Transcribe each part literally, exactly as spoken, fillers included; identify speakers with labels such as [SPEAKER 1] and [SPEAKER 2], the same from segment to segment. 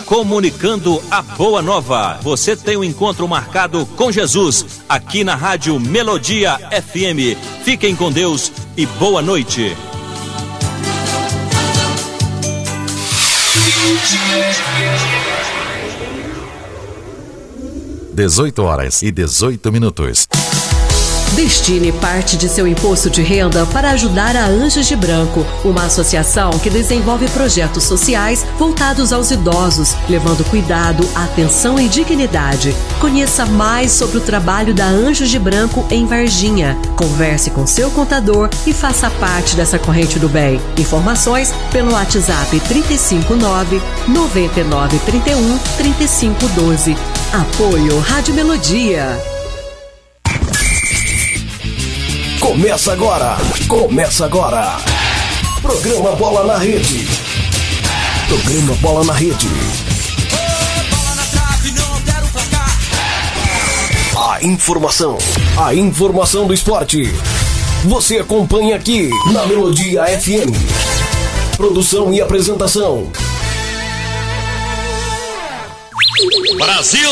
[SPEAKER 1] comunicando a boa nova. Você tem um encontro marcado com Jesus aqui na Rádio Melodia F M. Fiquem com Deus e boa noite.
[SPEAKER 2] dezoito horas e dezoito minutos.
[SPEAKER 3] Destine parte de seu imposto de renda para ajudar a Anjos de Branco, uma associação que desenvolve projetos sociais voltados aos idosos, levando cuidado, atenção e dignidade. Conheça mais sobre o trabalho da Anjos de Branco em Varginha. Converse com seu contador e faça parte dessa corrente do bem. Informações pelo WhatsApp trinta e cinco nove, noventa e nove, trinta e um, trinta e cinco doze. Apoio Rádio Melodia.
[SPEAKER 4] Começa agora, começa agora. Programa Bola na Rede. Programa Bola na Rede. A informação, a informação do esporte. Você acompanha aqui na Melodia F M. Produção e apresentação.
[SPEAKER 1] Brasil!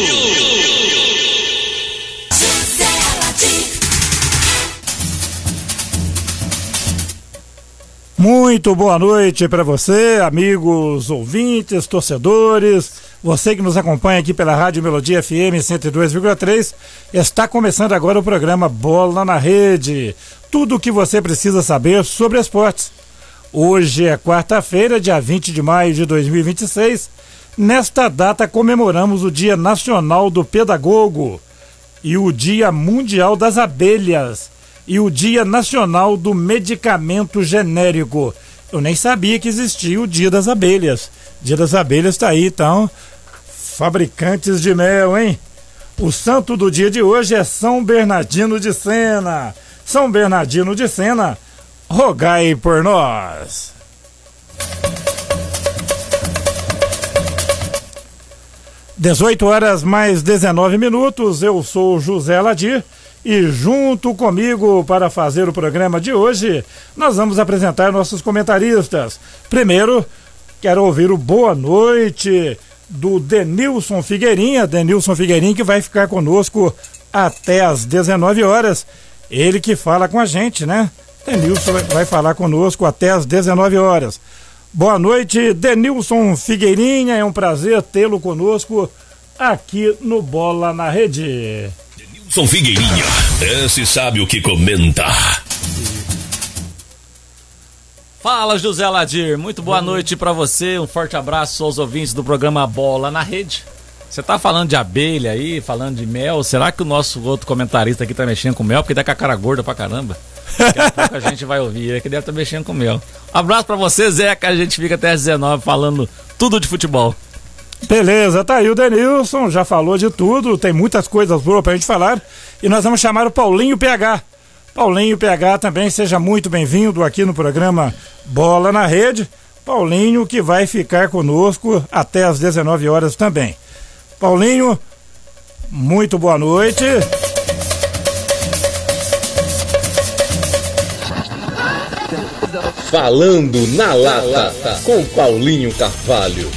[SPEAKER 5] Muito boa noite para você, amigos, ouvintes, torcedores, você que nos acompanha aqui pela Rádio Melodia F M cento e dois vírgula três. Está começando agora o programa Bola na Rede. Tudo o que você precisa saber sobre esportes. Hoje é quarta-feira, dia vinte de maio de dois mil e vinte e seis. Nesta data comemoramos o Dia Nacional do Pedagogo e o Dia Mundial das Abelhas e o Dia Nacional do Medicamento Genérico. Eu nem sabia que existia o Dia das Abelhas. Dia das Abelhas está aí, então, fabricantes de mel, hein? O santo do dia de hoje é São Bernardino de Sena. São Bernardino de Sena, rogai por nós. dezoito horas mais dezenove minutos, eu sou José Ladir e junto comigo para fazer o programa de hoje, nós vamos apresentar nossos comentaristas. Primeiro, quero ouvir o boa noite do Denilson Figueirinha, Denilson Figueirinha que vai ficar conosco até às dezenove horas, ele que fala com a gente, né? Denilson vai falar conosco até às dezenove horas. Boa noite, Denilson Figueirinha, é um prazer tê-lo conosco aqui no Bola na Rede.
[SPEAKER 6] Denilson Figueirinha, esse sabe o que comenta.
[SPEAKER 7] Fala, José Ladir, muito boa noite pra você, um forte abraço aos ouvintes do programa Bola na Rede. Você tá falando de abelha aí, falando de mel, será que o nosso outro comentarista aqui tá mexendo com mel? Porque tá com a cara gorda pra caramba. Daqui a pouco a gente vai ouvir, é que deve estar tá mexendo com mel. Um abraço pra você, Zeca, a gente fica até às dezenove falando tudo de futebol.
[SPEAKER 5] Beleza, tá aí o Denilson, já falou de tudo, tem muitas coisas boas pra gente falar. E nós vamos chamar o Paulinho P H. Paulinho P H também, seja muito bem-vindo aqui no programa Bola na Rede. Paulinho que vai ficar conosco até às dezenove horas também. Paulinho, muito boa noite.
[SPEAKER 8] Falando na lata, com Paulinho Carvalho.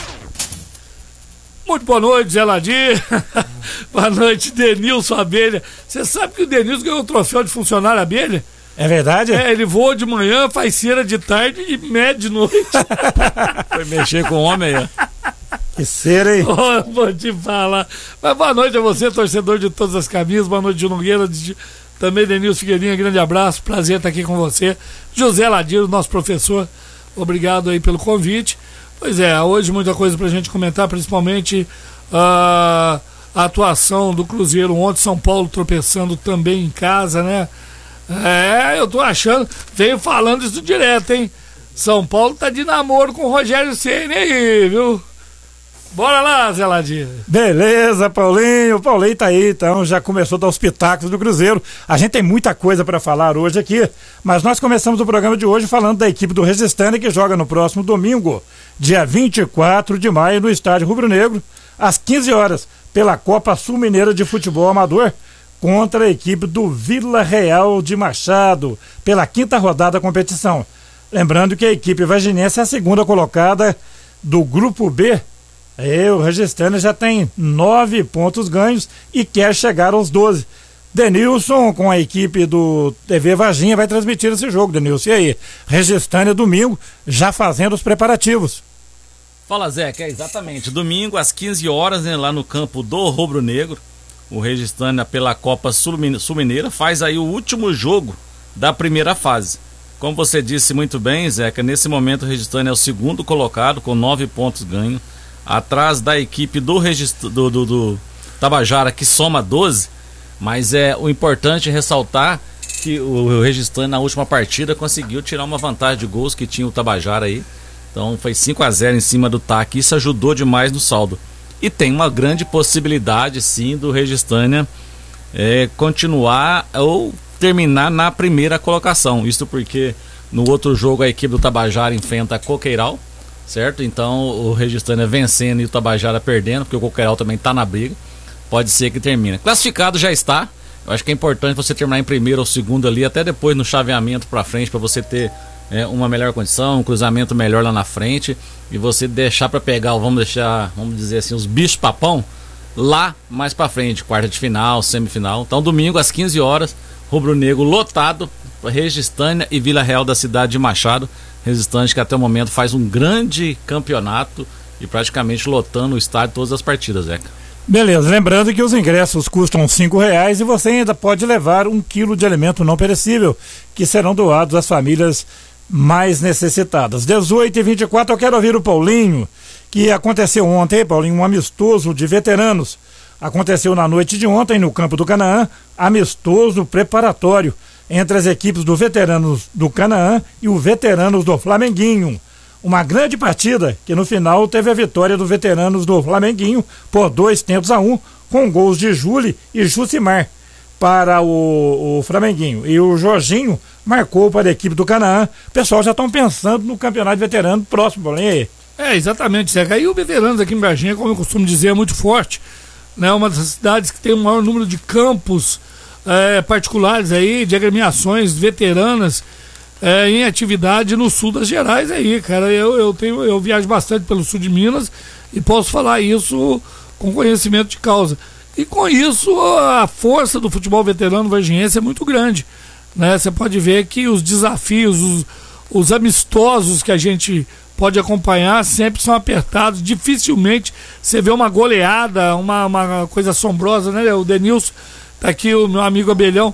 [SPEAKER 9] Muito boa noite, Zé Ladir. Boa noite, Denilson Abelha. Você sabe que o Denilson ganhou o troféu de funcionário abelha?
[SPEAKER 5] É verdade?
[SPEAKER 9] É, ele voa de manhã, faz cera de tarde e mede de noite.
[SPEAKER 7] Foi mexer com o homem aí.
[SPEAKER 5] Que cera, hein?
[SPEAKER 9] Oh, vou te falar. Mas boa noite a você, torcedor de todas as camisas. Boa noite, Gil Nogueira. De... Também Denilson Figueirinha, grande abraço, prazer estar aqui com você. José Ladir, nosso professor, obrigado aí pelo convite. Pois é, hoje muita coisa pra gente comentar, principalmente uh, a atuação do Cruzeiro ontem, São Paulo tropeçando também em casa, né? É, eu tô achando, venho falando isso direto, hein? São Paulo tá de namoro com o Rogério Ceni aí, viu? Bora lá, Zé Ladir.
[SPEAKER 5] Beleza, Paulinho. O Paulinho tá aí, então já começou a dar os pitacos do Cruzeiro. A gente tem muita coisa para falar hoje aqui, mas nós começamos o programa de hoje falando da equipe do Resistência que joga no próximo domingo, dia vinte e quatro de maio, no estádio Rubro Negro, às quinze horas, pela Copa Sul Mineira de Futebol Amador, contra a equipe do Vila Real de Machado, pela quinta rodada da competição. Lembrando que a equipe varginense é a segunda colocada do Grupo B E o Registânia já tem nove pontos ganhos e quer chegar aos doze. Denilson, com a equipe do T V Varginha, vai transmitir esse jogo, Denilson. E aí? Registânia domingo, já fazendo os preparativos.
[SPEAKER 7] Fala, Zé, que é exatamente. Domingo, às quinze horas, né, lá no campo do Rubro Negro, o Registânia, pela Copa Sul-Mineira, faz aí o último jogo da primeira fase. Como você disse muito bem, Zeca, nesse momento o Registânia é o segundo colocado, com nove pontos ganhos, atrás da equipe do, Regist... do, do, do Tabajara, que soma doze. Mas é o importante ressaltar que o Registânia, na última partida, conseguiu tirar uma vantagem de gols que tinha o Tabajara aí. Então foi cinco a zero em cima do T A C. Isso ajudou demais no saldo. E tem uma grande possibilidade, sim, do Registânia é, continuar ou terminar na primeira colocação. Isso porque no outro jogo a equipe do Tabajara enfrenta a Coqueiral, certo? Então o Registânia vencendo e o Tabajara perdendo, porque o Coqueiral também está na briga. Pode ser que termine. Classificado já está. Eu acho que é importante você terminar em primeiro ou segundo ali, até depois no chaveamento para frente, para você ter é, uma melhor condição, um cruzamento melhor lá na frente e você deixar para pegar, vamos deixar, vamos dizer assim, os bichos papão lá mais para frente, quarta de final, semifinal. Então domingo às quinze horas, Rubro Negro lotado, Registânia e Vila Real da cidade de Machado. Registânia que até o momento faz um grande campeonato e praticamente lotando o estádio todas as partidas, Zeca.
[SPEAKER 5] Beleza, lembrando que os ingressos custam cinco reais e você ainda pode levar um quilo de alimento não perecível, que serão doados às famílias mais necessitadas. dezoito e vinte e quatro, eu quero ouvir o Paulinho, que aconteceu ontem, Paulinho, um amistoso de veteranos. Aconteceu na noite de ontem no campo do Canaã, amistoso preparatório entre as equipes do Veteranos do Canaã e o Veteranos do Flamenguinho. Uma grande partida que no final teve a vitória do Veteranos do Flamenguinho por dois tentos a um, com gols de Júlio e Jucimar para o, o Flamenguinho. E o Jorginho marcou para a equipe do Canaã. O pessoal já estão pensando no campeonato de veterano próximo, Paulinho.
[SPEAKER 9] É, exatamente, Zeca. E o Veteranos aqui em Varginha, como eu costumo dizer, é muito forte. Né? Uma das cidades que tem o maior número de campos é, particulares aí, de agremiações veteranas, É, em atividade no sul das Gerais aí, cara. Eu, eu, tenho, eu viajo bastante pelo sul de Minas e posso falar isso com conhecimento de causa. E com isso a força do futebol veterano varginhense é muito grande, né? Você pode ver que os desafios, os, os amistosos que a gente pode acompanhar sempre são apertados. Dificilmente você vê uma goleada, uma, uma coisa assombrosa, né? O Denilson, tá aqui o meu amigo Abelhão,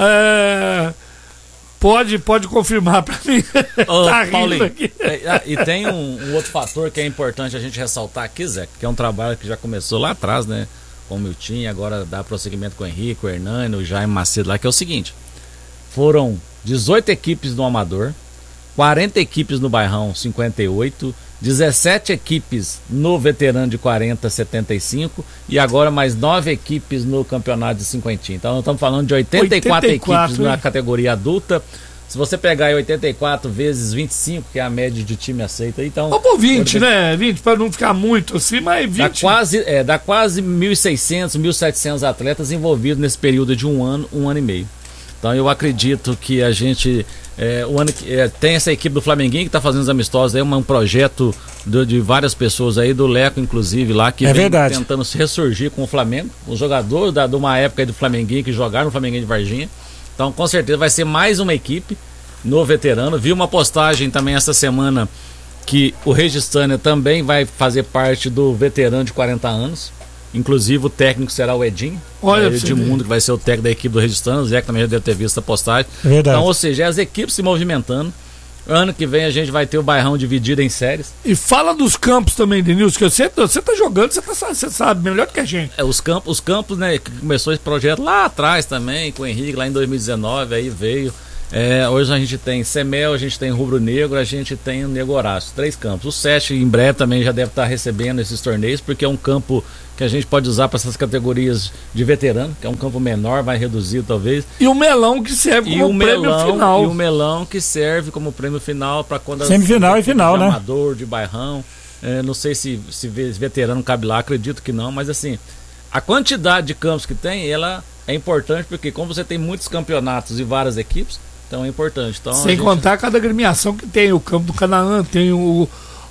[SPEAKER 9] é... Pode, pode confirmar para mim.
[SPEAKER 7] Ô,
[SPEAKER 9] tá
[SPEAKER 7] Paulinho,
[SPEAKER 9] aqui.
[SPEAKER 7] É, e tem um, um outro fator que é importante a gente ressaltar aqui, Zé, que é um trabalho que já começou lá atrás, né? Com o Milton, agora dá prosseguimento com o Henrique, o Hernani, o Jaime Macedo lá, que é o seguinte: foram dezoito equipes no Amador, quarenta equipes no Bairrão cinquenta e oito, dezessete equipes no Veterano de quarenta, setenta e cinco e agora mais nove equipes no Campeonato de cinquentinha. Então nós estamos falando de oitenta e quatro, oitenta e quatro equipes, hein? Na categoria adulta. Se você pegar aí oitenta e quatro vezes vinte e cinco, que é a média de time aceita, então...
[SPEAKER 9] Vamos por vinte, por... né? vinte, para não ficar muito assim, mas vinte...
[SPEAKER 7] Dá quase, é, dá quase mil e seiscentos, mil e setecentos atletas envolvidos nesse período de um ano, um ano e meio. Então eu acredito que a gente... É, o ano que, é, tem essa equipe do Flamenguinho que está fazendo os amistosos aí, um projeto de, de várias pessoas aí, do Leco inclusive lá, que
[SPEAKER 5] é
[SPEAKER 7] vem
[SPEAKER 5] verdade.
[SPEAKER 7] tentando se ressurgir com o Flamengo, os jogadores da, de uma época aí do Flamenguinho que jogaram no Flamenguinho de Varginha. Então com certeza vai ser mais uma equipe no veterano. Vi uma postagem também essa semana que o Registânia também vai fazer parte do veterano de quarenta anos. Inclusive o técnico será o Edinho,
[SPEAKER 9] Olha,
[SPEAKER 7] é, Edmundo, que vai ser o técnico da equipe do Registânia. O Zé também já deve ter visto a postagem.
[SPEAKER 5] Verdade.
[SPEAKER 7] Então, ou seja, as equipes se movimentando. Ano que vem a gente vai ter o Bairrão dividido em séries.
[SPEAKER 9] E fala dos campos também, Denilson, que você, você tá jogando, você, tá, você sabe melhor do que a gente.
[SPEAKER 7] É, os campos, os campos, né, que começou esse projeto lá atrás também, com o Henrique, lá em dois mil e dezenove, aí veio. É, hoje a gente tem Semel, a gente tem Rubro Negro, a gente tem o Nego Horácio, três campos. O Sete em breve também já deve estar recebendo esses torneios, porque é um campo que a gente pode usar para essas categorias de veterano, que é um campo menor, mais reduzido talvez.
[SPEAKER 9] E o melão que serve como prêmio
[SPEAKER 7] melão,
[SPEAKER 9] final.
[SPEAKER 7] E o melão que serve como prêmio final para quando...
[SPEAKER 5] Semifinal e final,
[SPEAKER 7] de
[SPEAKER 5] né?
[SPEAKER 7] Amador, de Bairrão. É, não sei se, se veterano cabe lá, acredito que não, mas assim, a quantidade de campos que tem, ela é importante, porque como você tem muitos campeonatos e várias equipes, então é importante. Então,
[SPEAKER 9] Sem
[SPEAKER 7] gente...
[SPEAKER 9] contar cada agremiação que tem, o campo do Canaã, tem o,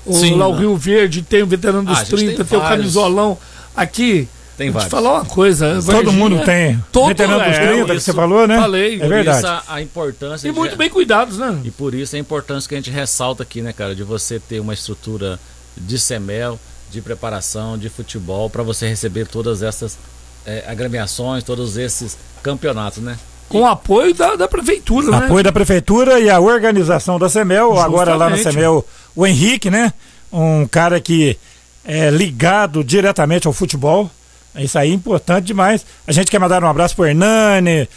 [SPEAKER 9] O,
[SPEAKER 7] Sim,
[SPEAKER 9] lá o
[SPEAKER 7] não.
[SPEAKER 9] Rio Verde tem o Veterano dos
[SPEAKER 7] Ah, a gente
[SPEAKER 9] trinta,
[SPEAKER 7] tem
[SPEAKER 9] tem, o
[SPEAKER 7] vários.
[SPEAKER 9] Camisolão. Aqui,
[SPEAKER 7] Tem
[SPEAKER 9] vou te
[SPEAKER 7] vários.
[SPEAKER 9] falar uma coisa.
[SPEAKER 5] Todo
[SPEAKER 9] Varginha,
[SPEAKER 5] mundo tem.
[SPEAKER 9] Todo
[SPEAKER 5] Veterano dos
[SPEAKER 9] é,
[SPEAKER 5] trinta, que
[SPEAKER 7] isso,
[SPEAKER 5] você falou, né?
[SPEAKER 9] falei.
[SPEAKER 5] É
[SPEAKER 9] Por
[SPEAKER 5] verdade.
[SPEAKER 7] Isso a, a importância
[SPEAKER 9] E
[SPEAKER 7] de-
[SPEAKER 9] muito bem cuidados, né?
[SPEAKER 7] E por isso a importância que a gente ressalta aqui, né, cara, de você ter uma estrutura de semel, de preparação, de futebol, para você receber todas essas é, agremiações, todos esses campeonatos, né?
[SPEAKER 9] Com o apoio da, da prefeitura, né?
[SPEAKER 5] Apoio da prefeitura e a organização da Semel,
[SPEAKER 9] Justamente.
[SPEAKER 5] agora lá na Semel, o Henrique, né? Um cara que é ligado diretamente ao futebol. Isso aí é importante demais. A gente quer mandar um abraço pro Hernani,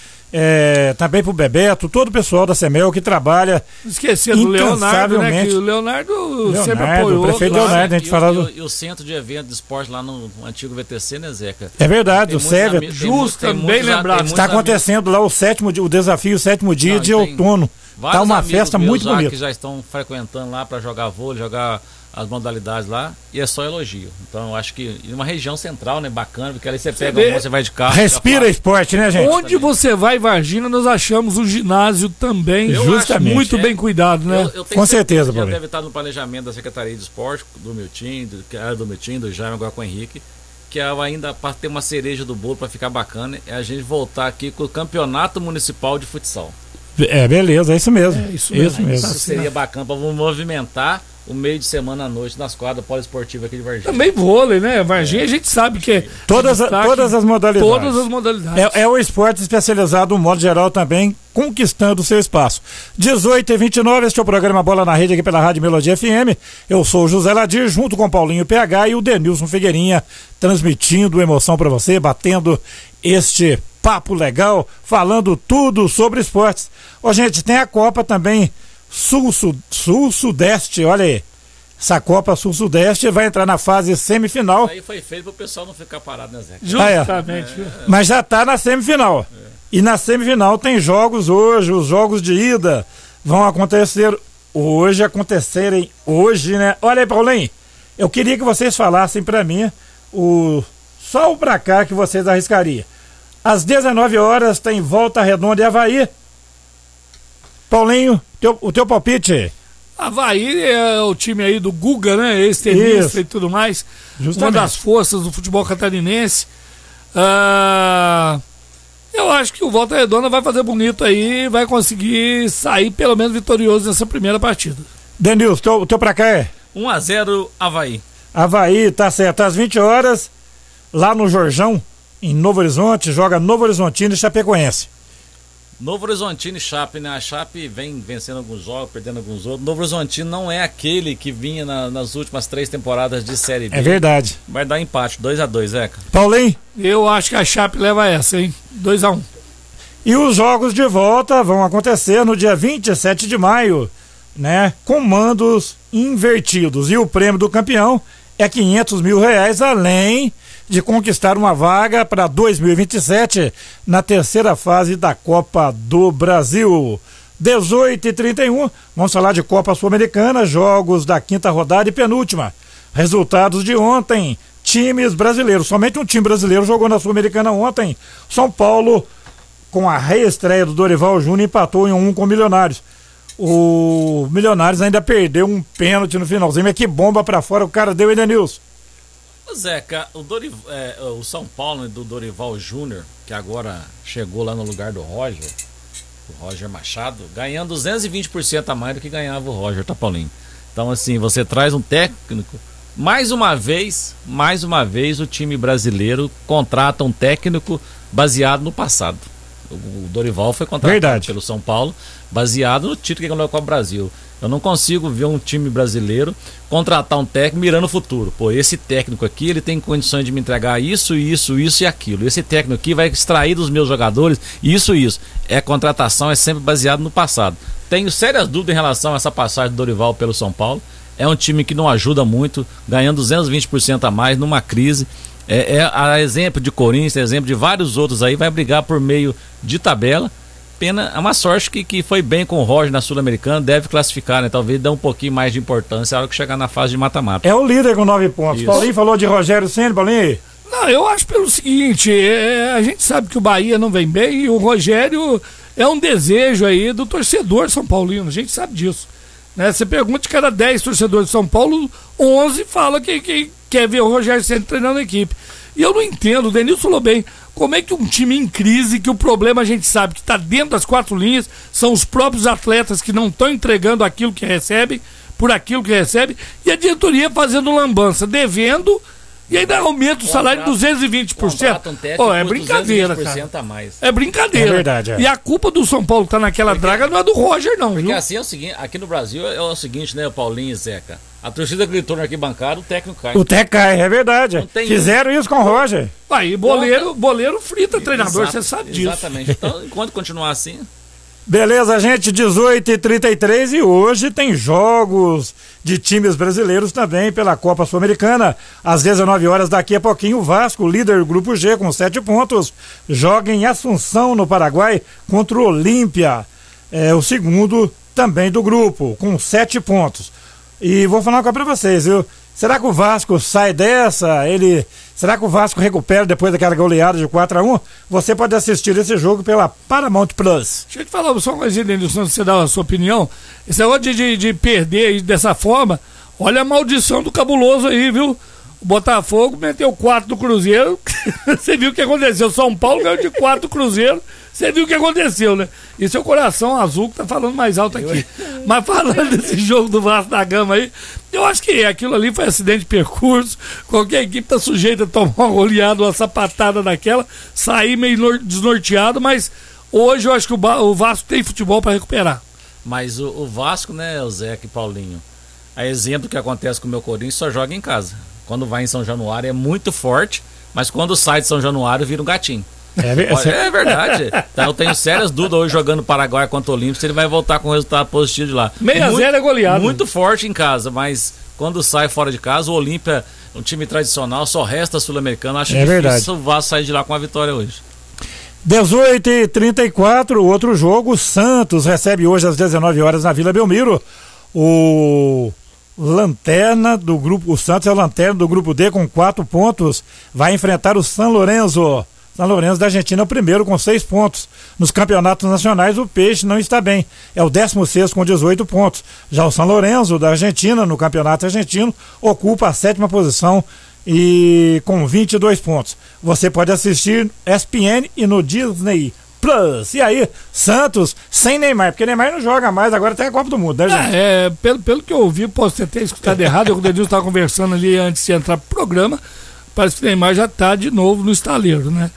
[SPEAKER 5] é, também pro Bebeto, todo o pessoal da Semel que trabalha
[SPEAKER 9] Esquecer do Leonardo, né?
[SPEAKER 5] incansavelmente.
[SPEAKER 9] Que o Leonardo,
[SPEAKER 5] Leonardo,
[SPEAKER 9] sempre apoiou.
[SPEAKER 5] o prefeito
[SPEAKER 9] claro.
[SPEAKER 5] Leonardo, a gente
[SPEAKER 7] e,
[SPEAKER 5] fala
[SPEAKER 7] o,
[SPEAKER 5] do-
[SPEAKER 7] e, o, e o centro de evento de esporte lá no antigo V T C, né, Zeca?
[SPEAKER 5] É verdade,
[SPEAKER 7] Tem
[SPEAKER 5] o
[SPEAKER 7] muitos
[SPEAKER 5] Sérvia
[SPEAKER 7] amigos- tem mu-
[SPEAKER 9] Justo,
[SPEAKER 7] tem
[SPEAKER 9] bem
[SPEAKER 7] muitos a-
[SPEAKER 9] lembrado.
[SPEAKER 7] tem
[SPEAKER 5] está
[SPEAKER 7] muitos
[SPEAKER 5] acontecendo lá o sétimo, di- o desafio, o sétimo dia
[SPEAKER 7] Não,
[SPEAKER 5] de
[SPEAKER 7] e tem
[SPEAKER 5] outono.
[SPEAKER 7] Vários
[SPEAKER 5] Tá uma
[SPEAKER 7] amigos
[SPEAKER 5] festa
[SPEAKER 7] meus
[SPEAKER 5] muito
[SPEAKER 7] lá
[SPEAKER 5] bonita.
[SPEAKER 7] que já estão frequentando lá para jogar vôlei, jogar as modalidades lá, e é só elogio. Então eu acho que em uma região central, né, bacana, porque ali você pega
[SPEAKER 9] vê?
[SPEAKER 7] um, você vai de carro.
[SPEAKER 5] Respira
[SPEAKER 7] fica
[SPEAKER 5] esporte, né, gente?
[SPEAKER 9] Onde você vai, Varginha, nós achamos o ginásio também
[SPEAKER 7] Eu
[SPEAKER 5] Justamente.
[SPEAKER 7] acho,
[SPEAKER 9] muito
[SPEAKER 7] é.
[SPEAKER 9] bem cuidado, né?
[SPEAKER 7] Eu- eu tenho
[SPEAKER 5] Com certeza,
[SPEAKER 7] que já
[SPEAKER 5] Paulinho.
[SPEAKER 7] deve estar no planejamento da Secretaria de Esporte, do meu time, do, que era do meu time, do Jaime, agora com o Henrique, que é ainda para ter uma cereja do bolo para ficar bacana, é a gente voltar aqui com o Campeonato Municipal de Futsal.
[SPEAKER 5] É, beleza, é isso mesmo.
[SPEAKER 9] É isso
[SPEAKER 5] isso
[SPEAKER 9] mesmo.
[SPEAKER 5] mesmo.
[SPEAKER 9] Tá
[SPEAKER 7] Isso seria bacana para movimentar o meio de semana à noite nas quadras poliesportivas aqui de Varginha.
[SPEAKER 9] Também vôlei, né? Varginha a gente sabe que é
[SPEAKER 5] Todas, a-
[SPEAKER 9] destaque
[SPEAKER 5] todas as modalidades.
[SPEAKER 9] Todas as modalidades.
[SPEAKER 5] É, é o esporte especializado, no modo geral, também conquistando o seu espaço. dezoito e vinte e nove, este é o programa Bola na Rede aqui pela Rádio Melodia F M. Eu sou o José Ladir, junto com o Paulinho P H e o Denilson Figueirinha, transmitindo emoção para você, batendo este papo legal, falando tudo sobre esportes. Ó, gente, tem a Copa também Sul-Sudeste, Sul, Sudeste, olha aí. Essa Copa Sul-Sudeste vai entrar na fase semifinal.
[SPEAKER 7] Aí foi feito para o pessoal não ficar parado, né, Zé?
[SPEAKER 9] Justamente. viu?
[SPEAKER 5] Mas já está na semifinal. E na semifinal tem jogos hoje, os jogos de ida vão acontecer hoje, acontecerem hoje, né? Olha aí, Paulinho, eu queria que vocês falassem para mim o só o pra cá que vocês arriscariam. Às dezenove horas tem Volta Redonda e Avaí. Paulinho, teu, o teu palpite?
[SPEAKER 9] Avaí é o time aí do Guga, né? Ex-tenista
[SPEAKER 5] Isso.
[SPEAKER 9] e tudo mais.
[SPEAKER 5] Justamente.
[SPEAKER 9] Uma das forças do futebol catarinense. Ah, eu acho que o Volta Redonda vai fazer bonito aí, vai conseguir sair pelo menos vitorioso nessa primeira partida.
[SPEAKER 5] Denilson, teu, o teu pra cá é?
[SPEAKER 7] um a zero Avaí.
[SPEAKER 5] Avaí, tá certo, às vinte horas, lá no Jorjão, em Novo Horizonte, joga Novo Horizontino e Chapecoense.
[SPEAKER 7] Novo Horizontino e Chape, né? A Chape vem vencendo alguns jogos, perdendo alguns outros. Novo Horizontino não é aquele que vinha na- nas últimas três temporadas de Série B.
[SPEAKER 5] É verdade.
[SPEAKER 7] Vai dar empate, dois a dois, Zeca.
[SPEAKER 5] Paulinho,
[SPEAKER 9] Eu acho que a Chape leva essa, hein? dois a um.
[SPEAKER 5] e os jogos de volta vão acontecer no dia vinte e sete de maio, né? Com mandos invertidos. E o prêmio do campeão é quinhentos mil reais, além de conquistar uma vaga para dois mil e vinte e sete na terceira fase da Copa do Brasil. dezoito e trinta e um, vamos falar de Copa Sul-Americana, jogos da quinta rodada e penúltima. Resultados de ontem, times brasileiros, somente um time brasileiro jogou na Sul-Americana ontem. São Paulo, com a reestreia do Dorival Júnior, empatou em um com o Milionários. O Milionários ainda perdeu um pênalti no finalzinho, mas que bomba pra fora o cara deu, Edenilson.
[SPEAKER 7] Ô, Zeca, o, Dorival, é, o São Paulo do Dorival Júnior, que agora chegou lá no lugar do Roger, o Roger Machado, ganhando duzentos e vinte por cento a mais do que ganhava o Roger, tá, Paulinho? Então, assim, você traz um técnico. Mais uma vez, mais uma vez, o time brasileiro contrata um técnico baseado no passado. O Dorival foi contratado
[SPEAKER 5] Verdade.
[SPEAKER 7] pelo São Paulo, baseado no título que ganhou com o Brasil. Eu não consigo ver um time brasileiro contratar um técnico mirando o futuro. Pô, esse técnico aqui, ele tem condições de me entregar isso, isso, isso e aquilo. Esse técnico aqui vai extrair dos meus jogadores isso e isso. É contratação, é sempre baseado no passado. Tenho sérias dúvidas em relação a essa passagem do Dorival pelo São Paulo. É um time que não ajuda muito, ganhando duzentos e vinte por cento a mais numa crise. É, é a exemplo de Corinthians, exemplo de vários outros aí, vai brigar por meio de tabela. Pena, é uma sorte que, que foi bem com o Roger na Sul-Americana, deve classificar, né? Talvez dê um pouquinho mais de importância na hora que chegar na fase de mata-mata.
[SPEAKER 5] É o líder com nove pontos.
[SPEAKER 7] Isso.
[SPEAKER 5] Paulinho falou de Rogério Ceni, Paulinho.
[SPEAKER 9] Não, eu acho pelo seguinte, é, a gente sabe que o Bahia não vem bem e o Rogério é um desejo aí do torcedor São Paulino, a gente sabe disso. Né? Você pergunta de cada dez torcedores de São Paulo, onze fala que, que quer ver o Rogério Ceni treinando a equipe. E eu não entendo, o Denilson falou bem, como é que um time em crise, que o problema a gente sabe que está dentro das quatro linhas, são os próprios atletas que não estão entregando aquilo que recebem, por aquilo que recebem, e a diretoria fazendo lambança, devendo, e ainda aumenta o salário de duzentos e vinte por cento. Um oh, é brincadeira, cara. A mais. É brincadeira. É verdade, é. E a culpa do São Paulo tá naquela porque, draga não é do Roger, não.
[SPEAKER 7] Porque
[SPEAKER 9] viu?
[SPEAKER 7] assim é o seguinte, aqui no Brasil é o seguinte, né, Paulinho e Zeca? A torcida gritou na arquibancada, o técnico cai.
[SPEAKER 5] O técnico cai, é verdade. Fizeram isso com o Roger.
[SPEAKER 9] Aí, boleiro, boleiro frita treinador, você sabe disso.
[SPEAKER 7] Exatamente. Então, enquanto continuar assim...
[SPEAKER 5] Beleza, gente, dezoito e trinta e três e hoje tem jogos de times brasileiros também pela Copa Sul-Americana. Às dezenove horas, daqui a pouquinho, o Vasco, líder do Grupo G, com sete pontos, joga em Assunção, no Paraguai, contra o Olímpia, é, o segundo também do grupo, com sete pontos. E vou falar uma coisa pra vocês, viu? Será que o Vasco sai dessa? Ele... Será que o Vasco recupera depois daquela goleada de quatro a um? Você pode assistir esse jogo pela Paramount Plus.
[SPEAKER 9] Deixa eu te falar só uma coisa, Denilson, você dá a sua opinião. Esse negócio de, de perder dessa forma, olha a maldição do cabuloso aí, viu? O Botafogo meteu quatro do Cruzeiro. Você viu o que aconteceu? São Paulo ganhou de quatro do Cruzeiro. Você viu o que aconteceu, né? E seu coração azul que tá falando mais alto aqui. Mas falando desse jogo do Vasco da Gama aí, eu acho que aquilo ali foi acidente de percurso. Qualquer equipe tá sujeita a tomar uma goleada, uma sapatada daquela, sair meio desnorteado, mas hoje eu acho que o Vasco tem futebol para recuperar.
[SPEAKER 7] Mas o, o Vasco, né, o Zeca e Paulinho, a exemplo do que acontece com o meu Corinthians, só joga em casa. Quando vai em São Januário é muito forte, mas quando sai de São Januário vira um gatinho. É, é, é verdade. Então, eu tenho sérias dúvidas hoje jogando Paraguai contra o Olímpio se ele vai voltar com um resultado positivo de lá.
[SPEAKER 9] meia a zero é goleado.
[SPEAKER 7] Muito forte em casa, mas quando sai fora de casa, o Olímpia, um time tradicional, só resta sul-americano. Acho é difícil verdade. O Vasco sair de lá com a vitória hoje.
[SPEAKER 5] dezoito e trinta e quatro, outro jogo, Santos recebe hoje às dezenove horas na Vila Belmiro o lanterna do grupo, o Santos é o lanterna do grupo D com quatro pontos, vai enfrentar o São Lourenço. São Lourenço da Argentina é o primeiro com seis pontos. Nos campeonatos nacionais o Peixe não está bem, é o décimo sexto com dezoito pontos. Já o São Lourenço da Argentina, no campeonato argentino, ocupa a sétima posição e com vinte e dois pontos. Você pode assistir S P N e no Disney Plus. E aí, Santos sem Neymar, porque Neymar não joga mais, agora tem a Copa do Mundo, né, gente?
[SPEAKER 9] É, é pelo, pelo que eu ouvi, posso ter até escutado errado, eu com o Denilson estava conversando ali antes de entrar pro programa, parece que o Neymar já está de novo no estaleiro, né?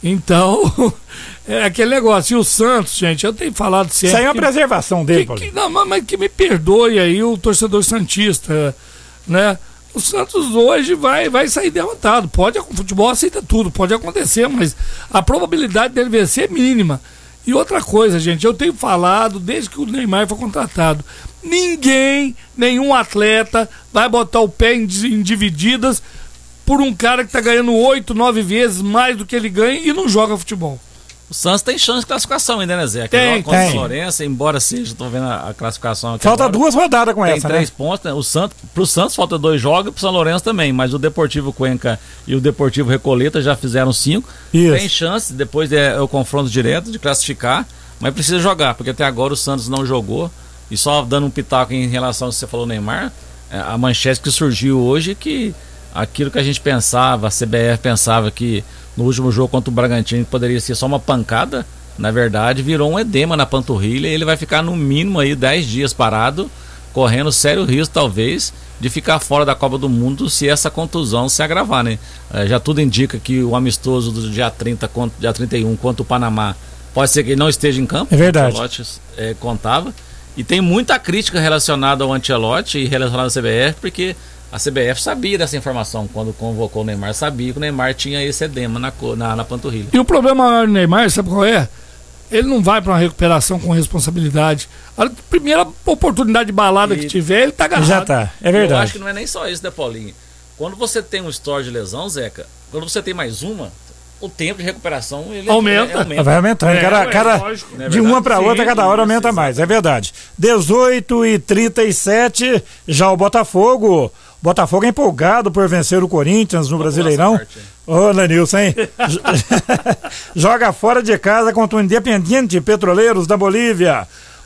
[SPEAKER 9] Então, é aquele negócio. E o Santos, gente, eu tenho falado sempre.
[SPEAKER 5] Isso aí é uma que, preservação dele,
[SPEAKER 9] que, que, não, mas que me perdoe aí o torcedor santista, né? O Santos hoje vai, vai sair derrotado. Pode, o futebol aceita tudo, pode acontecer, mas a probabilidade dele vencer é mínima. E outra coisa, gente, eu tenho falado desde que o Neymar foi contratado. Ninguém, nenhum atleta vai botar o pé em, em divididas por um cara que tá ganhando oito, nove vezes mais do que ele ganha e não joga futebol.
[SPEAKER 7] O Santos tem chance de classificação ainda, né, Zé? Que
[SPEAKER 5] tem,
[SPEAKER 7] contra
[SPEAKER 5] tem.
[SPEAKER 7] o Lourenço, embora seja, tô vendo a, a classificação aqui.
[SPEAKER 5] Falta
[SPEAKER 7] agora,
[SPEAKER 5] duas rodadas com
[SPEAKER 7] tem
[SPEAKER 5] essa,
[SPEAKER 7] Tem três
[SPEAKER 5] né?
[SPEAKER 7] pontos, né? O Santos, pro Santos falta dois jogos e pro São Lourenço também, mas o Deportivo Cuenca e o Deportivo Recoleta já fizeram cinco. Isso. Tem chance, depois é, é o confronto direto de classificar, mas precisa jogar, porque até agora o Santos não jogou. E só dando um pitaco em relação ao que você falou, Neymar, é, a manchete que surgiu hoje é que aquilo que a gente pensava, a C B F pensava que no último jogo contra o Bragantino poderia ser só uma pancada, na verdade virou um edema na panturrilha e ele vai ficar no mínimo aí dez dias parado, correndo sério risco talvez de ficar fora da Copa do Mundo se essa contusão se agravar, né? É, já tudo indica que o amistoso do dia trinta, contra, dia trinta e um contra o Panamá, pode ser que ele não esteja em campo.
[SPEAKER 5] É verdade.
[SPEAKER 7] O Ancelotti é, contava. E tem muita crítica relacionada ao Ancelotti e relacionada à C B F, porque a C B F sabia dessa informação quando convocou o Neymar, sabia que o Neymar tinha esse edema na, na, na panturrilha.
[SPEAKER 9] E o problema do Neymar, sabe qual é? Ele não vai para uma recuperação com responsabilidade. A primeira oportunidade de balada e... que tiver, ele tá agarrado.
[SPEAKER 5] Já tá, é verdade.
[SPEAKER 7] Eu acho que não é nem só isso, né, Paulinho? Quando você tem um histórico de lesão, Zeca, quando você tem mais uma, o tempo de recuperação ele
[SPEAKER 9] aumenta.
[SPEAKER 7] É, aumenta.
[SPEAKER 5] Vai aumentando. É, cada, cada,
[SPEAKER 9] é
[SPEAKER 5] de uma para outra, cada hora aumenta mais. É verdade. dezoito e trinta e sete, já o Botafogo. Botafogo é empolgado por vencer o Corinthians no Uma Brasileirão. Ô, Lenilson, hein? Joga fora de casa contra o Independiente Petroleiros da Bolívia.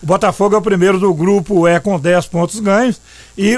[SPEAKER 5] O Botafogo é o primeiro do grupo E com dez pontos ganhos. E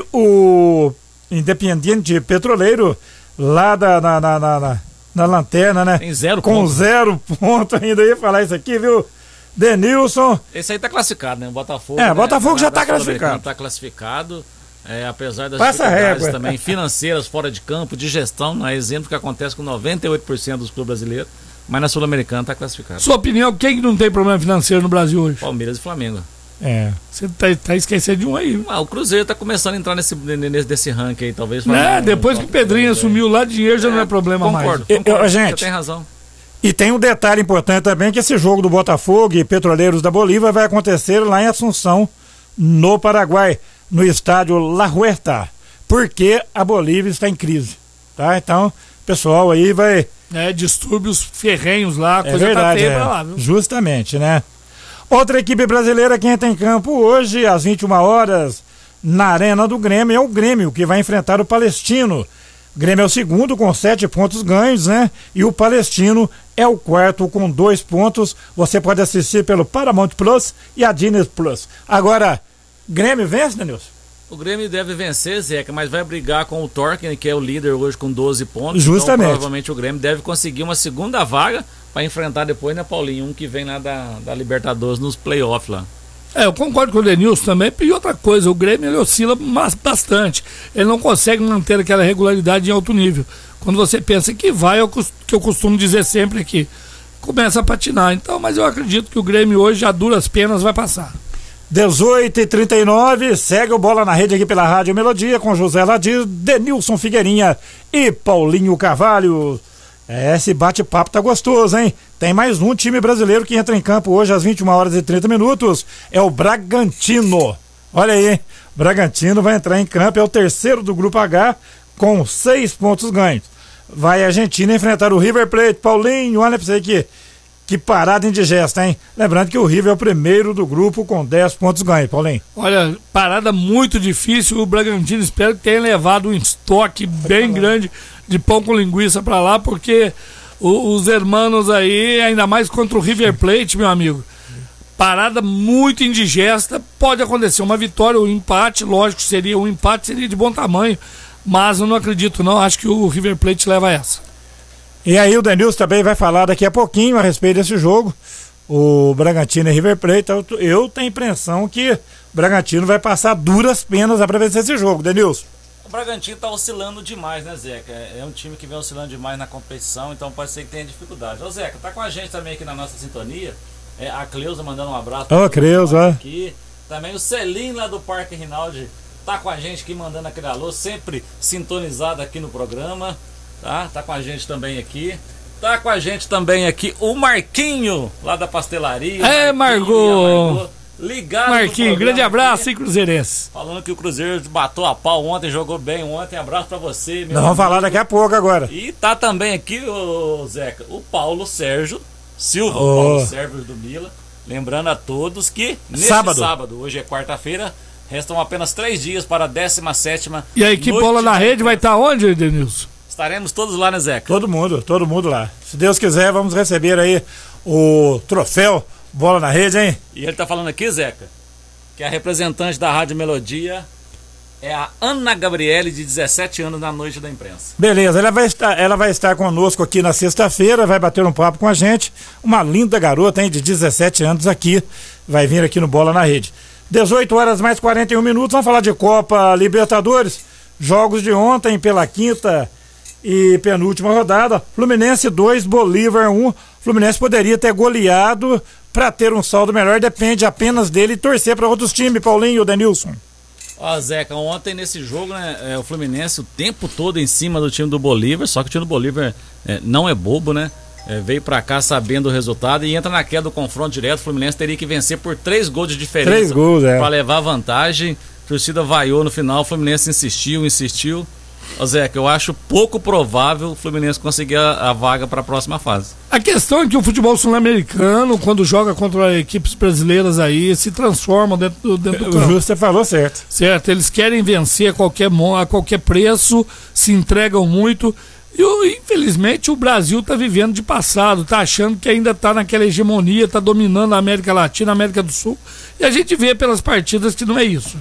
[SPEAKER 5] o Independiente Petroleiro, lá da, na, na, na, na, na lanterna, né?
[SPEAKER 7] Tem zero
[SPEAKER 5] com
[SPEAKER 7] ponto.
[SPEAKER 5] zero ponto ainda. Ia falar isso aqui, viu? Denilson.
[SPEAKER 7] Esse aí tá classificado, né? O Botafogo.
[SPEAKER 5] É, o
[SPEAKER 7] né?
[SPEAKER 5] Botafogo já
[SPEAKER 7] Na-
[SPEAKER 5] tá
[SPEAKER 7] na Sul-Americana
[SPEAKER 5] classificado.
[SPEAKER 7] Tá classificado. É, apesar das
[SPEAKER 5] Passa a
[SPEAKER 7] dificuldades
[SPEAKER 5] régua.
[SPEAKER 7] também financeiras fora de campo, de gestão, não é exemplo que acontece com noventa e oito por cento dos clubes brasileiros, mas na Sul-Americana tá classificado.
[SPEAKER 9] Sua opinião, quem que não tem problema financeiro no Brasil hoje?
[SPEAKER 7] Palmeiras e Flamengo.
[SPEAKER 5] É.
[SPEAKER 9] Você tá, tá esquecendo de um aí.
[SPEAKER 7] Ah, o Cruzeiro tá começando a entrar nesse, nesse desse ranking aí, talvez.
[SPEAKER 9] Né?
[SPEAKER 7] um-
[SPEAKER 9] Depois
[SPEAKER 7] um
[SPEAKER 9] que o
[SPEAKER 7] top
[SPEAKER 9] Pedrinho
[SPEAKER 7] três aí.
[SPEAKER 9] assumiu lá, dinheiro já não é problema
[SPEAKER 7] Concordo,
[SPEAKER 9] mais.
[SPEAKER 7] concordo.
[SPEAKER 5] Eu- gente,
[SPEAKER 7] Você tem razão.
[SPEAKER 5] E tem um detalhe importante também, que esse jogo do Botafogo e Petroleiros da Bolívia vai acontecer lá em Assunção, no Paraguai, no estádio La Huerta, porque a Bolívia está em crise, tá? Então, o pessoal aí vai...
[SPEAKER 9] É, distúrbios ferrenhos lá,
[SPEAKER 5] É
[SPEAKER 9] coisa
[SPEAKER 5] verdade,
[SPEAKER 9] tá feia
[SPEAKER 5] é.
[SPEAKER 9] pra lá, viu?
[SPEAKER 5] Justamente, né? Outra equipe brasileira que entra em campo hoje, às vinte e uma horas, na Arena do Grêmio, é o Grêmio, que vai enfrentar o Palestino. O Grêmio é o segundo com sete pontos ganhos, né? E o Palestino é o quarto com dois pontos. Você pode assistir pelo Paramount Plus e a Disney Plus. Agora, Grêmio vence, Denilson?
[SPEAKER 7] O Grêmio deve vencer, Zeca, mas vai brigar com o Torque, que é o líder hoje com doze pontos.
[SPEAKER 5] Justamente.
[SPEAKER 7] Então, provavelmente o Grêmio deve conseguir uma segunda vaga para enfrentar depois, né, Paulinho? Um que vem lá da, da Libertadores nos playoffs lá.
[SPEAKER 9] É, eu concordo com o Denilson também. E outra coisa, o Grêmio ele oscila mas bastante. Ele não consegue manter aquela regularidade em alto nível. Quando você pensa que vai, é o cos- que eu costumo dizer sempre aqui, começa a patinar. Então, mas eu acredito que o Grêmio hoje, a duras penas, vai passar.
[SPEAKER 5] dezoito e trinta e nove, segue o Bola na Rede aqui pela Rádio Melodia com José Ladir, Denilson Figueirinha e Paulinho Carvalho. É, esse bate-papo tá gostoso, hein? Tem mais um time brasileiro que entra em campo hoje às vinte e uma horas e trinta minutos. É o Bragantino. Olha aí, hein? Bragantino vai entrar em campo, é o terceiro do Grupo H, com seis pontos ganhos. Vai a Argentina enfrentar o River Plate. Paulinho, olha pra você aqui. Que parada indigesta, hein? Lembrando que o River é o primeiro do grupo com dez pontos ganhos, Paulinho.
[SPEAKER 9] Olha, parada muito difícil. O Bragantino espero que tenha levado um estoque bem grande de pão com linguiça pra lá, porque o- os hermanos aí, ainda mais contra o River Plate, meu amigo. Parada muito indigesta. Pode acontecer uma vitória ou um empate, lógico, seria um empate, seria de bom tamanho, mas eu não acredito não, acho que o River Plate leva essa.
[SPEAKER 5] E aí o Denilson também vai falar daqui a pouquinho a respeito desse jogo. O Bragantino e River Plate. Eu, eu tenho a impressão que o Bragantino vai passar duras penas para vencer esse jogo, Denilson.
[SPEAKER 7] O Bragantino tá oscilando demais, né, Zeca? É é um time que vem oscilando demais na competição, então pode ser que tenha dificuldade. Ô, Zeca, tá com a gente também aqui na nossa sintonia. É, a Cleusa mandando um abraço.
[SPEAKER 5] Ô, Cleusa, ó.
[SPEAKER 7] Aqui. Também o Celinho lá do Parque Rinaldi tá com a gente aqui mandando aquele alô, sempre sintonizado aqui no programa. Tá? Tá com a gente também aqui. Tá com a gente também aqui o Marquinho, lá da pastelaria.
[SPEAKER 9] É,
[SPEAKER 7] Marquinho,
[SPEAKER 9] Margot.
[SPEAKER 7] Ligado no
[SPEAKER 9] Marquinhos,
[SPEAKER 7] programa
[SPEAKER 9] grande abraço,
[SPEAKER 7] aqui,
[SPEAKER 9] hein, Cruzeirense.
[SPEAKER 7] falando que o Cruzeiro bateu a pau ontem, jogou bem ontem. Abraço pra você, meu
[SPEAKER 5] Nós vamos
[SPEAKER 7] amigo.
[SPEAKER 5] falar daqui a pouco agora.
[SPEAKER 7] E tá também aqui, ô Zeca, o Paulo Sérgio Silva,
[SPEAKER 5] Ô.
[SPEAKER 7] o Paulo Sérgio do Mila. Lembrando a todos que neste
[SPEAKER 5] Sábado.
[SPEAKER 7] sábado, hoje é quarta-feira, restam apenas três dias para a décima sétima.
[SPEAKER 9] E a equipe
[SPEAKER 7] Noite
[SPEAKER 9] Bola na
[SPEAKER 7] da
[SPEAKER 9] Rede vai estar onde, Denilson?
[SPEAKER 7] Estaremos todos lá, né, Zeca?
[SPEAKER 5] Todo mundo, todo mundo lá. Se Deus quiser, vamos receber aí o troféu Bola na Rede, hein?
[SPEAKER 7] E ele tá falando aqui, Zeca, que a representante da Rádio Melodia é a Ana Gabriele, de dezessete anos, na Noite da Imprensa.
[SPEAKER 5] Beleza, ela vai estar, ela vai estar conosco aqui na sexta-feira, vai bater um papo com a gente. Uma linda garota, hein, de dezessete anos aqui, vai vir aqui no Bola na Rede. dezoito horas mais quarenta e um minutos, vamos falar de Copa Libertadores. Jogos de ontem pela quinta e penúltima rodada. Fluminense dois, Bolívar um. Fluminense poderia ter goleado para ter um saldo melhor, depende apenas dele e torcer para outros times, Paulinho e Denilson.
[SPEAKER 7] Ó, Zeca, ontem nesse jogo, né, é, o Fluminense o tempo todo em cima do time do Bolívar, só que o time do Bolívar é, não é bobo, né? É, veio pra cá sabendo o resultado e entra na queda do confronto direto. O Fluminense teria que vencer por três gols de diferença.
[SPEAKER 5] Três gols, é.
[SPEAKER 7] Pra levar vantagem. A torcida vaiou no final, o Fluminense insistiu, insistiu. Ô, Zeca, eu acho pouco provável o Fluminense conseguir a, a vaga para a próxima fase.
[SPEAKER 9] A questão é que o futebol sul-americano, quando joga contra equipes brasileiras aí, se transforma dentro do, dentro do
[SPEAKER 5] O
[SPEAKER 9] campo.
[SPEAKER 5] Justo você falou certo.
[SPEAKER 9] Certo, eles querem vencer a qualquer, mo- a qualquer preço, se entregam muito E infelizmente o Brasil está vivendo de passado, está achando que ainda está naquela hegemonia, está dominando a América Latina, a América do Sul. E a gente vê pelas partidas que não é isso.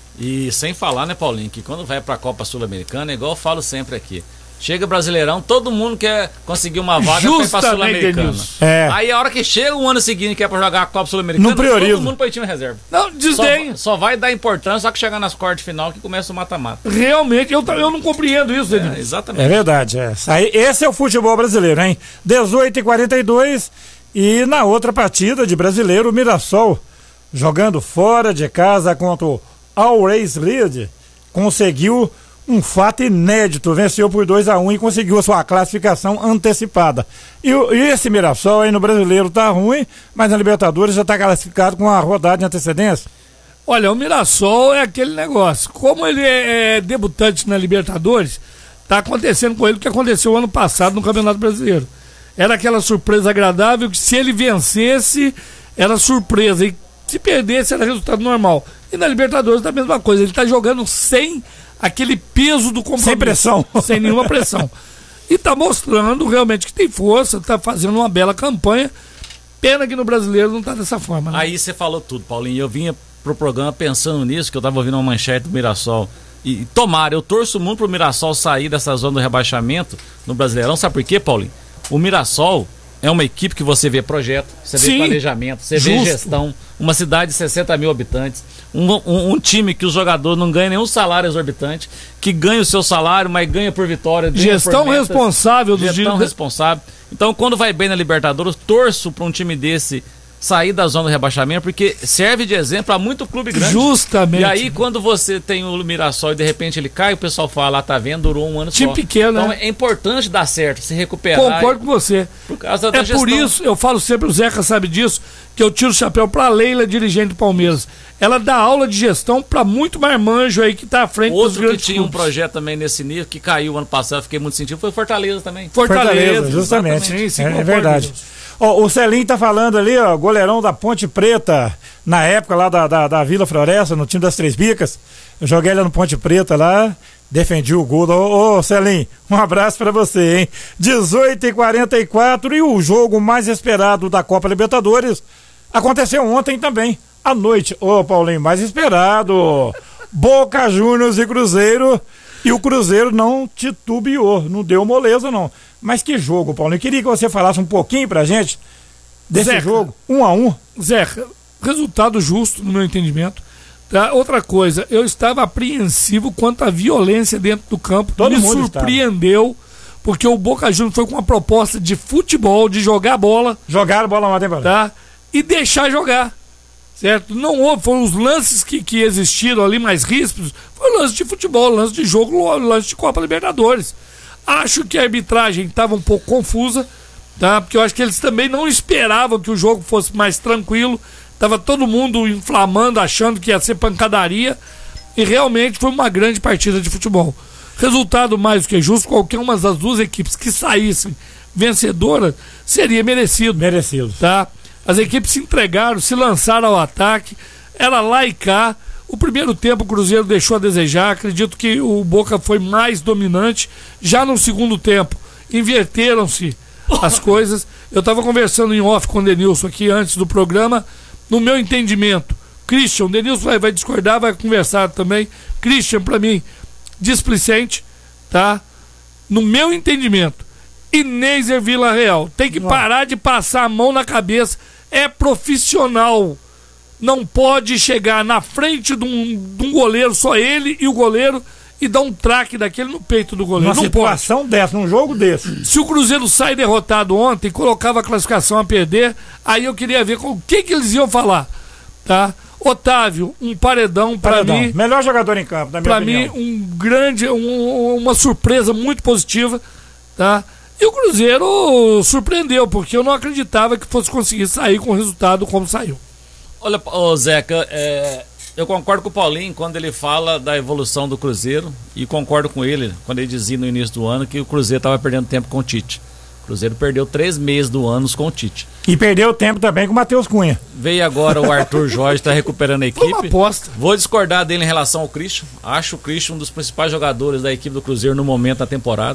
[SPEAKER 7] E sem falar, né, Paulinho, que quando vai para a Copa Sul-Americana, é igual eu falo sempre aqui. Chega Brasileirão, todo mundo quer conseguir uma vaga para ir pra Sul-Americana.
[SPEAKER 5] É.
[SPEAKER 7] Aí a hora que chega o ano seguinte que é pra jogar a Copa Sul-Americana,
[SPEAKER 5] não prioriza.
[SPEAKER 7] Todo mundo põe time reserva.
[SPEAKER 9] Não, desdenha.
[SPEAKER 7] Só, só vai dar importância só que chegar nas quartas de final que começa o mata-mata.
[SPEAKER 9] Realmente, eu, eu não compreendo isso, Edilson.
[SPEAKER 7] É, exatamente.
[SPEAKER 5] É verdade. É. Esse é o futebol brasileiro, hein? dezoito e quarenta e dois e na outra partida de brasileiro, o Mirassol, jogando fora de casa contra o Always Lead, conseguiu um fato inédito, venceu por dois a um e conseguiu a sua classificação antecipada. E, e esse Mirassol aí no Brasileiro tá ruim, mas na Libertadores já tá classificado com uma rodada de antecedência.
[SPEAKER 9] Olha, o Mirassol é aquele negócio. Como ele é, é debutante na Libertadores, tá acontecendo com ele o que aconteceu ano passado no Campeonato Brasileiro. Era aquela surpresa agradável que se ele vencesse, era surpresa. E se perdesse, era resultado normal. E na Libertadores tá a mesma coisa. Ele tá jogando sem aquele peso do compromisso.
[SPEAKER 5] Sem pressão.
[SPEAKER 9] Sem nenhuma pressão. E tá mostrando realmente que tem força, tá fazendo uma bela campanha. Pena que no Brasileiro não tá dessa forma, né?
[SPEAKER 7] Aí você falou tudo, Paulinho. Eu vinha pro programa pensando nisso, que eu tava ouvindo uma manchete do Mirassol. E, e tomara, eu torço muito pro Mirassol sair dessa zona do rebaixamento no Brasileirão. Sabe por quê, Paulinho? O Mirassol é uma equipe que você vê projeto, você vê
[SPEAKER 9] Sim,
[SPEAKER 7] planejamento, você
[SPEAKER 9] justo.
[SPEAKER 7] vê gestão. Uma cidade de sessenta mil habitantes, um, um, um time que os jogadores não ganham nenhum salário exorbitante, que ganha o seu salário, mas ganha por vitória. Ganha
[SPEAKER 9] Gestão
[SPEAKER 7] por metas,
[SPEAKER 9] responsável dos
[SPEAKER 7] Gestão
[SPEAKER 9] dias.
[SPEAKER 7] responsável. Então, quando vai bem na Libertadores, torço para um time desse sair da zona do rebaixamento, porque serve de exemplo para muito clube grande.
[SPEAKER 9] Justamente.
[SPEAKER 7] E aí, quando você tem o Mirassol e de repente ele cai, o pessoal fala, ah, tá vendo, durou um ano
[SPEAKER 9] time
[SPEAKER 7] só.
[SPEAKER 9] pequeno,
[SPEAKER 7] Então
[SPEAKER 9] né?
[SPEAKER 7] é importante dar certo, se recuperar.
[SPEAKER 9] Concordo com você.
[SPEAKER 7] Por causa da
[SPEAKER 9] É
[SPEAKER 7] gestão.
[SPEAKER 9] por isso, eu falo sempre, o Zeca sabe disso, que eu tiro o chapéu pra Leila, dirigente do Palmeiras. Ela dá aula de gestão pra muito marmanjo aí que tá à frente dos
[SPEAKER 7] Outro que
[SPEAKER 9] grandes
[SPEAKER 7] tinha um
[SPEAKER 9] clubes.
[SPEAKER 7] projeto também nesse nível, que caiu ano passado, fiquei muito sentido, foi Fortaleza também.
[SPEAKER 9] Fortaleza,
[SPEAKER 5] Fortaleza, justamente.
[SPEAKER 9] Sim, sim,
[SPEAKER 5] é, é
[SPEAKER 9] concordo
[SPEAKER 5] verdade.
[SPEAKER 9] com isso.
[SPEAKER 5] Ó, o Celinho tá falando ali, ó, goleirão da Ponte Preta, na época lá da, da, da Vila Floresta, no time das Três Bicas. Eu joguei ele no Ponte Preta lá, defendi o gol. Ô, ô Celinho, um abraço pra você, hein? dezoito e quarenta e quatro e o jogo mais esperado da Copa Libertadores aconteceu ontem também, à noite. Ô, Paulinho, mais esperado. Boca Juniors e Cruzeiro. E o Cruzeiro não titubeou, não deu moleza, não. Mas que jogo, Paulinho. Eu queria que você falasse um pouquinho pra gente desse
[SPEAKER 9] Zeca,
[SPEAKER 5] jogo, um a um.
[SPEAKER 9] Zeca, resultado justo, no meu entendimento. Tá? Outra coisa, eu estava apreensivo quanto à violência dentro do campo.
[SPEAKER 5] Todo
[SPEAKER 9] Me
[SPEAKER 5] mundo
[SPEAKER 9] surpreendeu, porque o Boca Juniors foi com uma proposta de futebol, de jogar bola.
[SPEAKER 5] Jogaram bola lá temporada.
[SPEAKER 9] Tá? E deixar jogar. Certo? Não houve, foram os lances que, que existiram ali mais ríspidos, foi lance de futebol, lance de jogo, lance de Copa Libertadores. Acho que a arbitragem estava um pouco confusa, tá? Porque eu acho que eles também não esperavam que o jogo fosse mais tranquilo, tava todo mundo inflamando, achando que ia ser pancadaria, e realmente foi uma grande partida de futebol. Resultado mais do que justo, qualquer uma das duas equipes que saíssem vencedora seria merecido.
[SPEAKER 5] Merecido.
[SPEAKER 9] Tá? As equipes se entregaram, se lançaram ao ataque, era lá e cá. O primeiro tempo o Cruzeiro deixou a desejar, acredito que o Boca foi mais dominante. Já no segundo tempo, inverteram-se as coisas. Eu estava conversando em off com o Denilson aqui antes do programa. No meu entendimento, Christian, o Denilson vai, vai discordar, vai conversar também. Christian, para mim, displicente, tá? No meu entendimento, Inês Vila Real tem que parar de passar a mão na cabeça. É profissional, não pode chegar na frente de um, de um goleiro, só ele e o goleiro, e dar um traque daquele no peito do goleiro.
[SPEAKER 5] Numa
[SPEAKER 9] não
[SPEAKER 5] situação
[SPEAKER 9] pode.
[SPEAKER 5] dessa, num jogo desse.
[SPEAKER 9] Se o Cruzeiro sai derrotado ontem, colocava a classificação a perder, aí eu queria ver com o que, que eles iam falar, tá? Otávio, um paredão para mim.
[SPEAKER 5] Melhor jogador em campo, na minha
[SPEAKER 9] pra
[SPEAKER 5] opinião.
[SPEAKER 9] mim, um grande, um, uma surpresa muito positiva, tá? E o Cruzeiro surpreendeu, porque eu não acreditava que fosse conseguir sair com o resultado como saiu.
[SPEAKER 7] Olha, ô Zeca, é, eu concordo com o Paulinho quando ele fala da evolução do Cruzeiro, e concordo com ele quando ele dizia no início do ano que o Cruzeiro estava perdendo tempo com o Tite. O Cruzeiro perdeu três meses do ano com o Tite.
[SPEAKER 5] E perdeu tempo também com o Matheus Cunha.
[SPEAKER 7] Veio agora o Arthur Jorge, está recuperando a equipe.
[SPEAKER 9] Foi uma aposta.
[SPEAKER 7] Vou discordar dele em relação ao Christian. Acho o Christian um dos principais jogadores da equipe do Cruzeiro no momento da temporada.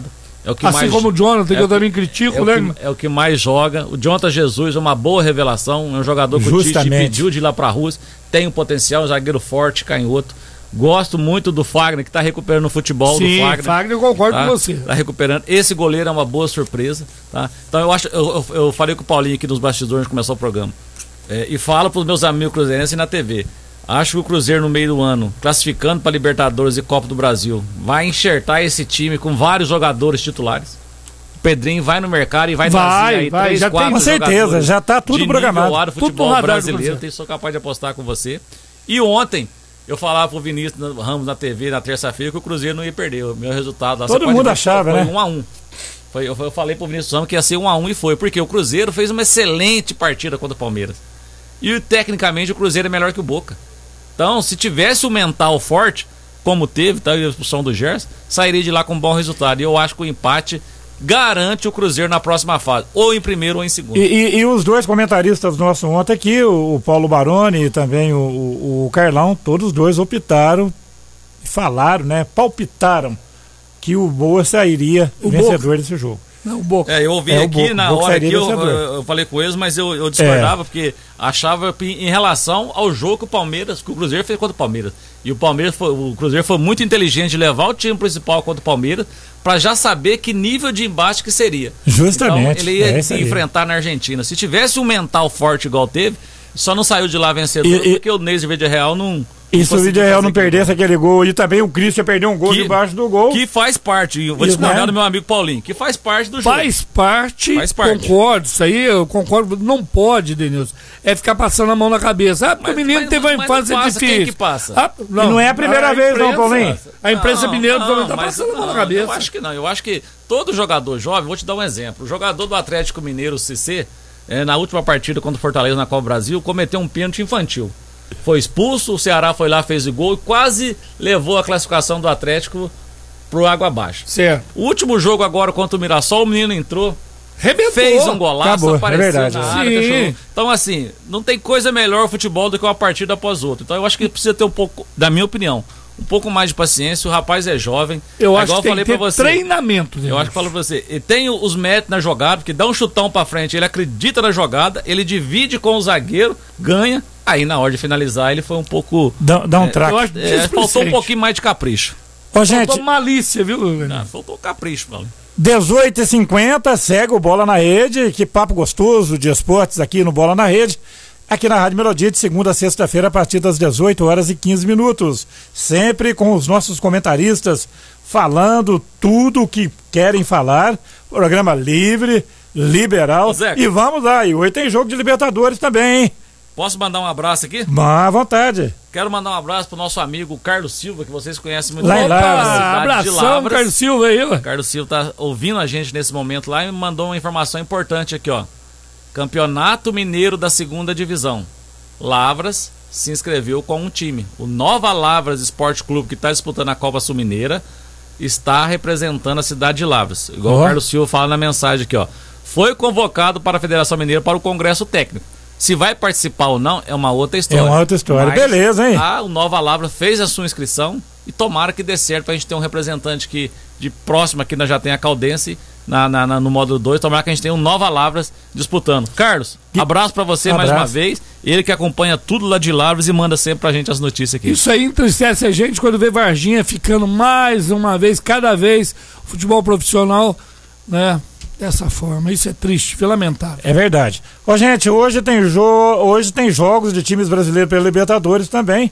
[SPEAKER 7] É o que
[SPEAKER 9] assim
[SPEAKER 7] mais,
[SPEAKER 9] como o Jonathan,
[SPEAKER 7] é
[SPEAKER 9] que eu
[SPEAKER 7] que,
[SPEAKER 9] também critico,
[SPEAKER 7] é
[SPEAKER 9] né?
[SPEAKER 7] O que, é o que mais joga. O Jonathan Jesus é uma boa revelação, é um jogador que
[SPEAKER 5] Justamente.
[SPEAKER 7] o Tite pediu de ir lá pra Rússia, tem um potencial, um zagueiro forte, canhoto. Gosto muito do Fagner, que tá recuperando o futebol.
[SPEAKER 9] Sim,
[SPEAKER 7] do Fagner.
[SPEAKER 9] Fagner, eu concordo
[SPEAKER 7] tá,
[SPEAKER 9] com você.
[SPEAKER 7] Tá recuperando. Esse goleiro é uma boa surpresa, tá? Então eu acho, eu, eu, eu falei com o Paulinho aqui nos bastidores, começou o programa. É, e falo pros meus amigos cruzeirenses na T V. Acho que o Cruzeiro no meio do ano, classificando para Libertadores e Copa do Brasil, vai enxertar esse time com vários jogadores titulares. O Pedrinho vai no mercado e vai,
[SPEAKER 9] vai
[SPEAKER 7] trazer aí
[SPEAKER 9] vai,
[SPEAKER 7] três,
[SPEAKER 9] já
[SPEAKER 7] quatro
[SPEAKER 5] Com certeza, já tá tudo programado.
[SPEAKER 7] Tudo
[SPEAKER 9] Tudo
[SPEAKER 7] futebol
[SPEAKER 9] no radar do
[SPEAKER 7] brasileiro,
[SPEAKER 9] Cruzeiro.
[SPEAKER 7] sou capaz de apostar com você. E ontem, eu falava pro Vinícius Ramos na T V na terça-feira que o Cruzeiro não ia perder. O meu resultado lá,
[SPEAKER 5] Todo
[SPEAKER 7] você pode
[SPEAKER 5] mundo
[SPEAKER 7] ver,
[SPEAKER 5] achava,
[SPEAKER 7] foi
[SPEAKER 5] né?
[SPEAKER 7] um a um. Foi, eu, eu falei pro Vinícius Ramos que ia ser um a um e foi, porque o Cruzeiro fez uma excelente partida contra o Palmeiras. E tecnicamente o Cruzeiro é melhor que o Boca. Então, se tivesse o mental forte, como teve, tá, a expulsão do Gerson, sairia de lá com um bom resultado. E eu acho que o empate garante o Cruzeiro na próxima fase, ou em primeiro ou em segundo.
[SPEAKER 5] E, e, e os dois comentaristas nossos ontem aqui, o, o Paulo Baroni e também o, o, o Carlão, todos os dois optaram, falaram, né, palpitaram que o Boa sairia
[SPEAKER 9] O
[SPEAKER 5] vencedor
[SPEAKER 9] Boca.
[SPEAKER 5] desse jogo.
[SPEAKER 9] Não, o Boca.
[SPEAKER 7] É, eu ouvi
[SPEAKER 5] É, o
[SPEAKER 7] aqui
[SPEAKER 5] Boca-
[SPEAKER 7] na
[SPEAKER 5] Boca
[SPEAKER 7] hora
[SPEAKER 5] sairia
[SPEAKER 7] que eu,
[SPEAKER 5] vencedor.
[SPEAKER 7] eu, eu falei com eles, mas eu, eu discordava, porque achava que em relação ao jogo que o Palmeiras, que o Cruzeiro fez contra o Palmeiras. E o Palmeiras foi, o Cruzeiro foi muito inteligente de levar o time principal contra o Palmeiras para já saber que nível de embate que seria.
[SPEAKER 5] Justamente.
[SPEAKER 7] Então ele ia
[SPEAKER 5] é isso
[SPEAKER 7] se
[SPEAKER 5] aí.
[SPEAKER 7] enfrentar na Argentina. Se tivesse um mental forte igual teve, só não saiu de lá vencedor,
[SPEAKER 5] E- e-
[SPEAKER 7] porque o Ney de Verde Real não.
[SPEAKER 5] E
[SPEAKER 7] não
[SPEAKER 5] se o
[SPEAKER 7] conseguiu
[SPEAKER 5] Vídeo Real
[SPEAKER 7] fazer
[SPEAKER 5] não
[SPEAKER 7] aquele
[SPEAKER 5] perdesse
[SPEAKER 7] gol.
[SPEAKER 5] aquele gol, e também o Christian perdeu um gol
[SPEAKER 7] Que-
[SPEAKER 5] debaixo do gol.
[SPEAKER 7] Que faz parte, e eu vou
[SPEAKER 5] Isso,
[SPEAKER 7] discordar
[SPEAKER 5] né?
[SPEAKER 7] do meu amigo Paulinho, que faz parte do jogo.
[SPEAKER 9] Faz parte,
[SPEAKER 7] Faz parte.
[SPEAKER 9] concordo, isso aí eu concordo, não pode, Denilson, é ficar passando a mão na cabeça. Ah, porque
[SPEAKER 7] Mas-
[SPEAKER 9] o menino
[SPEAKER 7] mas-
[SPEAKER 9] teve uma
[SPEAKER 7] mas não
[SPEAKER 9] infância
[SPEAKER 7] passa,
[SPEAKER 9] difícil.
[SPEAKER 7] quem que passa?
[SPEAKER 9] Ah,
[SPEAKER 5] E não é a primeira vez, não,
[SPEAKER 9] imprensa-
[SPEAKER 5] Paulinho.
[SPEAKER 9] A imprensa
[SPEAKER 7] Não,
[SPEAKER 9] mineira
[SPEAKER 7] não,
[SPEAKER 9] também tá
[SPEAKER 7] mas
[SPEAKER 9] passando a mão na
[SPEAKER 7] não,
[SPEAKER 9] cabeça.
[SPEAKER 7] Eu acho que não. Eu acho que todo jogador jovem, vou te dar um exemplo. O jogador do Atlético Mineiro, o C C, eh, na última partida contra o Fortaleza na Copa Brasil, cometeu um pênalti infantil. Foi expulso, o Ceará foi lá, fez o gol e quase levou a classificação do Atlético pro água abaixo.
[SPEAKER 9] Certo.
[SPEAKER 7] O último jogo agora contra o Mirassol, o menino entrou,
[SPEAKER 9] Rebentou.
[SPEAKER 7] fez um golaço,
[SPEAKER 5] Acabou, é
[SPEAKER 7] apareceu
[SPEAKER 5] verdade,
[SPEAKER 7] na
[SPEAKER 5] é.
[SPEAKER 7] área,
[SPEAKER 9] Sim.
[SPEAKER 7] cachorro. Então, assim, não tem coisa melhor o futebol do que uma partida após outra. Então, eu acho que precisa ter um pouco, da minha opinião, um pouco mais de paciência. O rapaz é jovem.
[SPEAKER 9] Eu
[SPEAKER 7] é
[SPEAKER 9] acho
[SPEAKER 7] igual
[SPEAKER 9] que
[SPEAKER 7] eu
[SPEAKER 9] tem
[SPEAKER 7] falei
[SPEAKER 9] que ter
[SPEAKER 7] pra você.
[SPEAKER 9] treinamento.
[SPEAKER 7] Eu acho que falo pra você, ele tem os méritos na jogada, porque dá um chutão pra frente, ele acredita na jogada, ele divide com o zagueiro, ganha, aí na hora de finalizar ele foi um pouco...
[SPEAKER 5] Dá, dá um
[SPEAKER 7] é,
[SPEAKER 5] traque.
[SPEAKER 9] eu acho-
[SPEAKER 7] é, faltou um
[SPEAKER 9] displicente.
[SPEAKER 7] pouquinho mais de capricho.
[SPEAKER 5] Ô, gente,
[SPEAKER 9] Faltou malícia, viu?
[SPEAKER 7] Não, faltou capricho, Paulo.
[SPEAKER 5] dezoito e cinquenta, segue o Bola na Rede. Que papo gostoso de esportes aqui no Bola na Rede. Aqui na Rádio Melodia, de segunda a sexta-feira, a partir das dezoito horas e quinze minutos. Sempre com os nossos comentaristas falando tudo o que querem falar. Programa livre, liberal.
[SPEAKER 7] Ô, Zeca.
[SPEAKER 5] E vamos lá, e hoje tem jogo de Libertadores também, hein?
[SPEAKER 7] Posso mandar um abraço aqui?
[SPEAKER 5] Mas à vontade.
[SPEAKER 7] Quero mandar um abraço pro nosso amigo Carlos Silva, que vocês conhecem muito
[SPEAKER 5] Lá em
[SPEAKER 7] bem,
[SPEAKER 5] Lavras.
[SPEAKER 7] da cidade de
[SPEAKER 9] Abração,
[SPEAKER 7] Lavras.
[SPEAKER 9] Carlos Silva aí, ué.
[SPEAKER 7] Carlos Silva tá ouvindo a gente nesse momento lá e me mandou uma informação importante aqui, ó. Campeonato Mineiro da Segunda Divisão. Lavras se inscreveu com um time. O Nova Lavras Esporte Clube, que está disputando a Copa Sul Mineira, está representando a cidade de Lavras. Igual
[SPEAKER 5] Ó.
[SPEAKER 7] o Carlos Silva fala na mensagem aqui, ó. Foi convocado para a Federação Mineira para o Congresso Técnico. Se vai participar ou não é uma outra história.
[SPEAKER 5] É uma outra história.
[SPEAKER 7] Mas,
[SPEAKER 5] Beleza, hein?
[SPEAKER 7] a- o Nova Lavra fez a sua inscrição e tomara que dê certo pra gente ter um representante que, de próximo aqui, nós já tem a Caldense na, na- na- no módulo dois, tomara que a gente tenha um Nova Lavras disputando. Carlos, abraço pra você mais
[SPEAKER 5] Abraço.
[SPEAKER 7] uma vez, ele que acompanha tudo lá de Lavras e manda sempre pra gente as notícias aqui.
[SPEAKER 9] Isso aí entristece a gente quando vê Varginha ficando mais uma vez, cada vez, futebol profissional, né? Dessa forma. Isso é triste, foi lamentável.
[SPEAKER 5] É verdade. Ó, gente, hoje tem, jo hoje tem jogos de times brasileiros pela Libertadores também.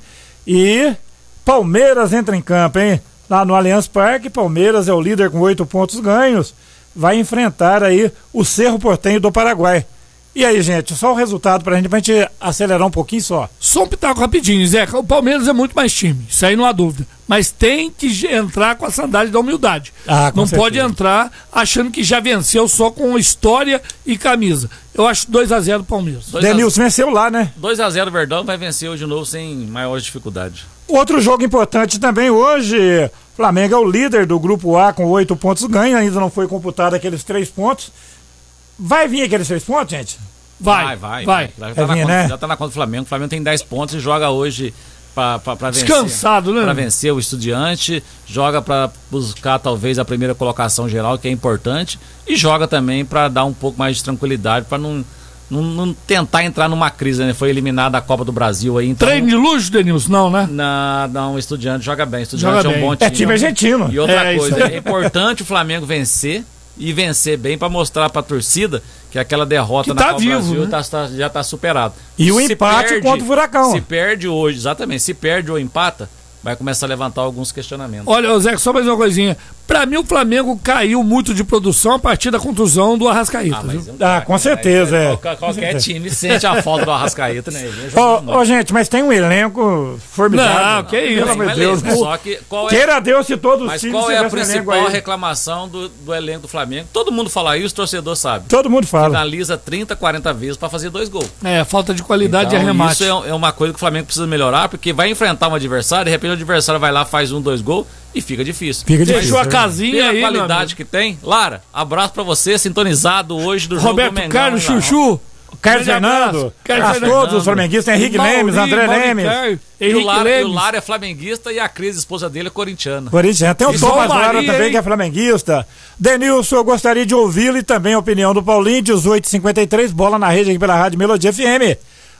[SPEAKER 5] E Palmeiras entra em campo, hein? Lá no Allianz Parque, Palmeiras é o líder com oito pontos ganhos. Vai enfrentar aí o Cerro Porteño do Paraguai. E aí, gente, só o resultado pra gente, pra gente acelerar um pouquinho só.
[SPEAKER 9] Só um pitaco rapidinho, Zeca. O Palmeiras é muito mais time, isso aí não há dúvida. Mas tem que ge- entrar com a sandália da humildade.
[SPEAKER 5] Ah, com
[SPEAKER 9] não
[SPEAKER 5] certeza.
[SPEAKER 9] pode entrar achando que já venceu só com história e camisa. Eu acho dois a zero Palmeiras.
[SPEAKER 7] dois a
[SPEAKER 5] Denilson venceu lá, né?
[SPEAKER 7] dois a zero Verdão vai vencer hoje de novo sem maiores dificuldades.
[SPEAKER 5] Outro jogo importante também hoje, Flamengo é o líder do grupo A com oito pontos ganhos, ainda não foi computado aqueles três pontos. Vai vir aqueles três pontos, gente?
[SPEAKER 9] Vai, vai. vai.
[SPEAKER 7] Já,
[SPEAKER 5] Vai
[SPEAKER 7] tá na
[SPEAKER 5] vir,
[SPEAKER 7] conta,
[SPEAKER 5] né?
[SPEAKER 7] já tá na conta do Flamengo. O Flamengo tem dez pontos e joga hoje pra, pra, pra vencer.
[SPEAKER 9] Descansado, né?
[SPEAKER 7] Pra vencer o Estudiante, joga pra buscar talvez a primeira colocação geral, que é importante, e joga também pra dar um pouco mais de tranquilidade, pra não, não, não tentar entrar numa crise, né? Foi eliminado da Copa do Brasil aí. Então...
[SPEAKER 9] Treino de luxo, Denilson? Não, né?
[SPEAKER 7] Não, não, o Estudiante joga bem. O Estudiante
[SPEAKER 9] joga
[SPEAKER 7] é um
[SPEAKER 9] bem.
[SPEAKER 7] bom time.
[SPEAKER 5] É time argentino.
[SPEAKER 7] E outra
[SPEAKER 5] é,
[SPEAKER 7] coisa, é importante o Flamengo vencer e vencer bem pra mostrar pra torcida que aquela derrota
[SPEAKER 9] que
[SPEAKER 7] na
[SPEAKER 9] tá
[SPEAKER 7] Copa do
[SPEAKER 9] vivo,
[SPEAKER 7] Brasil
[SPEAKER 9] né?
[SPEAKER 7] tá, tá, já tá superado.
[SPEAKER 5] E o
[SPEAKER 7] Se
[SPEAKER 5] empate
[SPEAKER 7] perde,
[SPEAKER 5] contra o Furacão.
[SPEAKER 7] Se perde hoje, exatamente, se perde ou empata, vai começar a levantar alguns questionamentos.
[SPEAKER 9] Olha, Zé, só mais uma coisinha. Pra mim, o Flamengo caiu muito de produção a partir da contusão do Arrascaeta.
[SPEAKER 7] Ah,
[SPEAKER 9] viu?
[SPEAKER 7] mas,
[SPEAKER 5] Ah, com certeza, é.
[SPEAKER 7] Qualquer, qualquer time sente a falta do Arrascaeta, né?
[SPEAKER 5] Ô, ô, gente, mas tem um elenco formidável.
[SPEAKER 9] Não, que isso,
[SPEAKER 5] pelo amor de
[SPEAKER 7] beleza,
[SPEAKER 5] Deus.
[SPEAKER 7] só que qual é,
[SPEAKER 5] Queira Deus se todos os
[SPEAKER 7] mas
[SPEAKER 5] times
[SPEAKER 7] qual é a
[SPEAKER 5] tivessem elenco
[SPEAKER 7] principal
[SPEAKER 5] aí.
[SPEAKER 7] reclamação do, do elenco do Flamengo? Todo mundo fala isso, o torcedor sabe.
[SPEAKER 5] Todo mundo fala.
[SPEAKER 7] Finaliza trinta, quarenta vezes pra fazer dois gols.
[SPEAKER 9] É, falta de qualidade
[SPEAKER 7] Então,
[SPEAKER 9] de arremate.
[SPEAKER 7] isso é, é uma coisa que o Flamengo precisa melhorar, porque vai enfrentar um adversário, de repente o adversário vai lá, faz um, dois gols e fica difícil.
[SPEAKER 5] Fica difícil.
[SPEAKER 9] Deixou a
[SPEAKER 5] né?
[SPEAKER 9] casinha
[SPEAKER 7] Pela
[SPEAKER 9] aí, meu
[SPEAKER 7] qualidade
[SPEAKER 9] amigo.
[SPEAKER 7] que tem. Lara, abraço pra você, sintonizado hoje do jogo
[SPEAKER 9] Roberto
[SPEAKER 7] do Mengão.
[SPEAKER 9] Carlos,
[SPEAKER 7] hein, Lara?
[SPEAKER 9] Chuchu.
[SPEAKER 5] Carlos
[SPEAKER 9] Grande abraço.
[SPEAKER 5] Fernando,
[SPEAKER 9] Carlos
[SPEAKER 5] a
[SPEAKER 9] Fernando.
[SPEAKER 5] todos os flamenguistas, Henrique
[SPEAKER 9] Maurinho,
[SPEAKER 5] Lemes, André
[SPEAKER 9] Maurinho
[SPEAKER 5] Lemes.
[SPEAKER 9] Carlos,
[SPEAKER 7] E o,
[SPEAKER 9] Henrique
[SPEAKER 7] Lara, e o
[SPEAKER 9] Lemes.
[SPEAKER 7] Lara é flamenguista e a Cris, esposa dele, é corintiana.
[SPEAKER 5] Corinthians. Tem o
[SPEAKER 9] E
[SPEAKER 5] Thomas
[SPEAKER 9] João
[SPEAKER 5] Lara
[SPEAKER 9] Maria,
[SPEAKER 5] também,
[SPEAKER 9] hein?
[SPEAKER 5] que é flamenguista. Denilson, eu gostaria de ouvi-lo e também a opinião do Paulinho, dezoito e cinquenta e três, bola na rede aqui pela Rádio Melodia F M.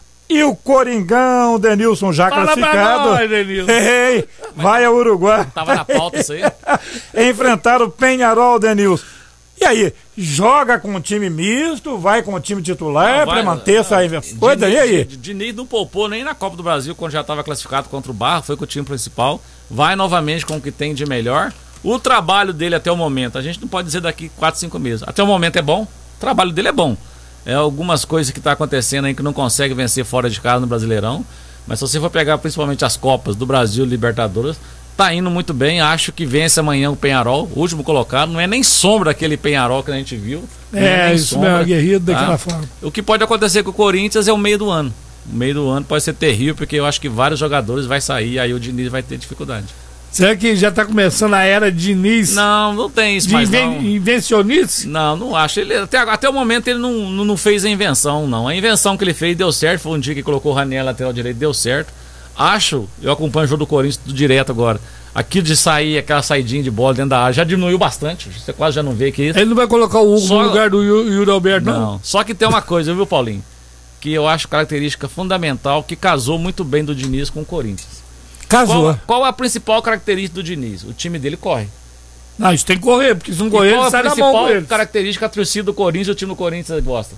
[SPEAKER 5] E o Coringão, Denilson, já
[SPEAKER 9] Fala pra
[SPEAKER 5] classificado.
[SPEAKER 9] nós, Denilson.
[SPEAKER 5] Ei, vai ao Uruguai.
[SPEAKER 7] Tava na pauta isso aí.
[SPEAKER 5] Enfrentar o Peñarol, Denilson. E aí, joga com o time misto, vai com o time titular
[SPEAKER 7] Não,
[SPEAKER 5] para
[SPEAKER 7] vai,
[SPEAKER 5] manter essa coisa?
[SPEAKER 7] Diniz,
[SPEAKER 5] E aí?
[SPEAKER 7] Diniz não poupou nem na Copa do Brasil, quando já estava classificado contra o Barra, foi com o time principal. Vai novamente com o que tem de melhor. O trabalho dele até o momento, a gente não pode dizer daqui quatro, cinco meses. Até o momento é bom, o trabalho dele é bom. É algumas coisas que está acontecendo aí que não consegue vencer fora de casa no Brasileirão. Mas se você for pegar principalmente as Copas do Brasil e Libertadores, tá indo muito bem. Acho que vence amanhã o Peñarol, o último colocado. Não é nem sombra daquele Peñarol que a gente viu. Não
[SPEAKER 9] É,
[SPEAKER 7] nem
[SPEAKER 9] isso mesmo, aguerrido daquela
[SPEAKER 7] tá?
[SPEAKER 9] forma.
[SPEAKER 7] O que pode acontecer com o Corinthians é o meio do ano. O meio do ano pode ser terrível, porque eu acho que vários jogadores vai sair, aí o Diniz vai ter dificuldade.
[SPEAKER 9] Será que já tá começando a era de Diniz?
[SPEAKER 7] Não, não tem isso
[SPEAKER 9] de
[SPEAKER 7] mais
[SPEAKER 9] inven
[SPEAKER 7] não.
[SPEAKER 9] invencionice?
[SPEAKER 7] Não, não acho. Ele, até, até o momento ele não, não, não fez a invenção, não. A invenção que ele fez deu certo. Foi um dia que colocou o Raniel lateral direito, deu certo. Acho, eu acompanho o jogo do Corinthians do direto agora. Aquilo de sair, aquela saidinha de bola dentro da área, já diminuiu bastante. Você quase já não vê que isso.
[SPEAKER 9] Ele não vai colocar o Hugo
[SPEAKER 7] Só-
[SPEAKER 9] no lugar do Yu- Yuri Alberto, não?
[SPEAKER 7] Não. Só que tem uma coisa, viu, Paulinho? Que eu acho característica fundamental que casou muito bem do Diniz com o Corinthians.
[SPEAKER 5] Casou.
[SPEAKER 7] Qual, qual a principal característica do Diniz? O time dele corre.
[SPEAKER 9] Não, isso tem que correr, porque se não
[SPEAKER 7] E
[SPEAKER 9] correr,
[SPEAKER 7] qual
[SPEAKER 9] ele
[SPEAKER 7] a
[SPEAKER 9] sai na mão
[SPEAKER 7] principal
[SPEAKER 9] com ele.
[SPEAKER 7] característica da torcida do Corinthians e o time do Corinthians gosta?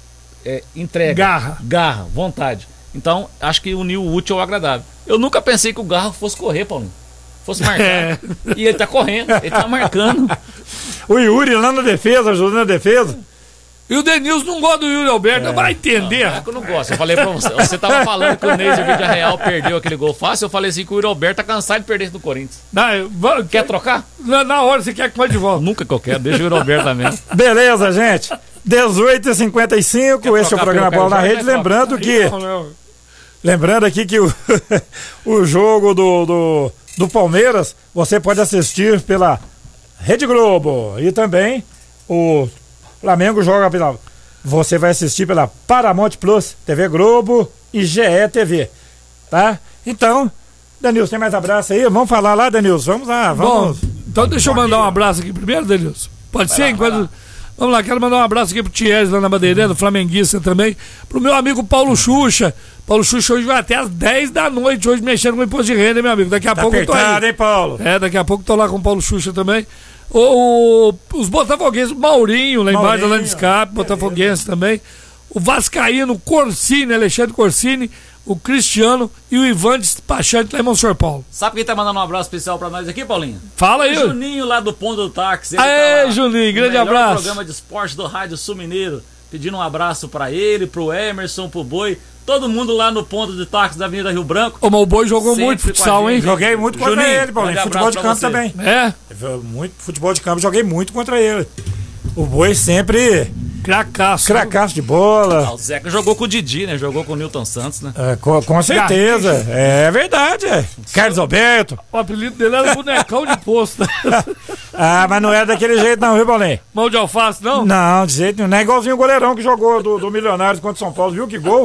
[SPEAKER 7] É entrega.
[SPEAKER 9] Garra.
[SPEAKER 7] Garra, vontade. Então, acho que uniu o útil ao agradável. Eu nunca pensei que o Garra fosse correr, Paulinho. Fosse marcar.
[SPEAKER 9] É.
[SPEAKER 7] E ele tá correndo, ele tá marcando.
[SPEAKER 5] O Yuri lá na defesa, ajudando na defesa.
[SPEAKER 9] E o Denilson não gosta do Yuri Alberto, vai entender.
[SPEAKER 7] Não é que eu não gosto. Eu falei pra você. Você tava falando que o Ney de Vídeo Real perdeu aquele gol fácil. Eu falei assim que o Yuri Alberto tá cansado de perder do Corinthians.
[SPEAKER 9] Não, eu- va-
[SPEAKER 7] Quer trocar?
[SPEAKER 9] na, na hora você quer que vai de volta.
[SPEAKER 7] Nunca que eu quero. Deixa o Yuri Alberto também.
[SPEAKER 5] Beleza, gente. dezoito e cinquenta e cinco,
[SPEAKER 7] Quer
[SPEAKER 5] esse é o
[SPEAKER 7] trocar
[SPEAKER 5] programa
[SPEAKER 7] pelo
[SPEAKER 5] Bola na
[SPEAKER 7] Caio
[SPEAKER 5] Rede.
[SPEAKER 7] Jorge,
[SPEAKER 5] Lembrando que,
[SPEAKER 9] Não, não.
[SPEAKER 5] lembrando aqui que o, o jogo do, do, do Palmeiras você pode assistir pela Rede Globo. E também o Flamengo joga pela. Você vai assistir pela Paramount Plus, T V Globo e G E T V. Tá? Então, Denilson, tem mais abraço aí? Vamos falar lá, Denilson. Vamos lá, vamos.
[SPEAKER 9] Bom, então deixa eu mandar um abraço aqui primeiro, Denilson. Pode ser? Enquanto... Vamos lá, quero mandar um abraço aqui pro Thierry lá na Bandeirante, flamenguista também. Pro meu amigo Paulo Xuxa. Paulo Xuxa hoje vai até às dez da noite, hoje mexendo com o imposto de renda, hein, meu amigo. Daqui a
[SPEAKER 5] Tá
[SPEAKER 9] pouco eu tô
[SPEAKER 5] apertado,
[SPEAKER 9] aí.
[SPEAKER 5] hein, Paulo?
[SPEAKER 9] É, daqui a pouco tô lá com o Paulo Xuxa também. O, o- os botafoguenses, o Maurinho, lá embaixo da
[SPEAKER 5] Maurinho,
[SPEAKER 9] Lã de Escape, botafoguense também. O Vascaíno, Corsini, Alexandre Corsini, o Cristiano e o Ivan Despachante lá em Monsenhor Paulo.
[SPEAKER 7] Sabe quem tá mandando um abraço especial pra nós aqui, Paulinho?
[SPEAKER 9] Fala aí.
[SPEAKER 7] O Juninho lá do Ponto do Táxi. Ele
[SPEAKER 9] Aê,
[SPEAKER 7] tá lá.
[SPEAKER 9] Juninho, grande
[SPEAKER 7] O melhor
[SPEAKER 9] abraço.
[SPEAKER 7] programa de esporte do Rádio Sul Mineiro. Pedindo um abraço pra ele, pro Emerson, pro Boi. Todo mundo lá no Ponto de Táxi da Avenida Rio Branco.
[SPEAKER 9] Ô, mas o Boi jogou
[SPEAKER 7] Sempre
[SPEAKER 9] muito
[SPEAKER 7] com a
[SPEAKER 9] futsal,
[SPEAKER 7] gente.
[SPEAKER 9] hein?
[SPEAKER 5] Joguei muito contra
[SPEAKER 7] Juninho,
[SPEAKER 5] ele, Paulinho.
[SPEAKER 7] grande
[SPEAKER 5] Futebol de
[SPEAKER 7] abraço
[SPEAKER 5] campo
[SPEAKER 7] pra você.
[SPEAKER 5] também.
[SPEAKER 9] É,
[SPEAKER 5] Muito futebol de campo, joguei muito contra ele. O Boi sempre
[SPEAKER 9] cracaço.
[SPEAKER 5] cracaço de
[SPEAKER 7] Ah,
[SPEAKER 5] bola.
[SPEAKER 7] o Zeca jogou com o Didi, né? Jogou com o Newton Santos, né?
[SPEAKER 5] É, com, com certeza. É verdade, é. Carlos Alberto.
[SPEAKER 9] O apelido dele era bonecão de posto.
[SPEAKER 5] Ah, mas não era daquele jeito não, viu, Paulinho?
[SPEAKER 9] Mão de alface, não?
[SPEAKER 5] Não, de jeito nenhum. Não é igualzinho o goleirão que jogou do, do Milionários contra o São Paulo. Viu que gol?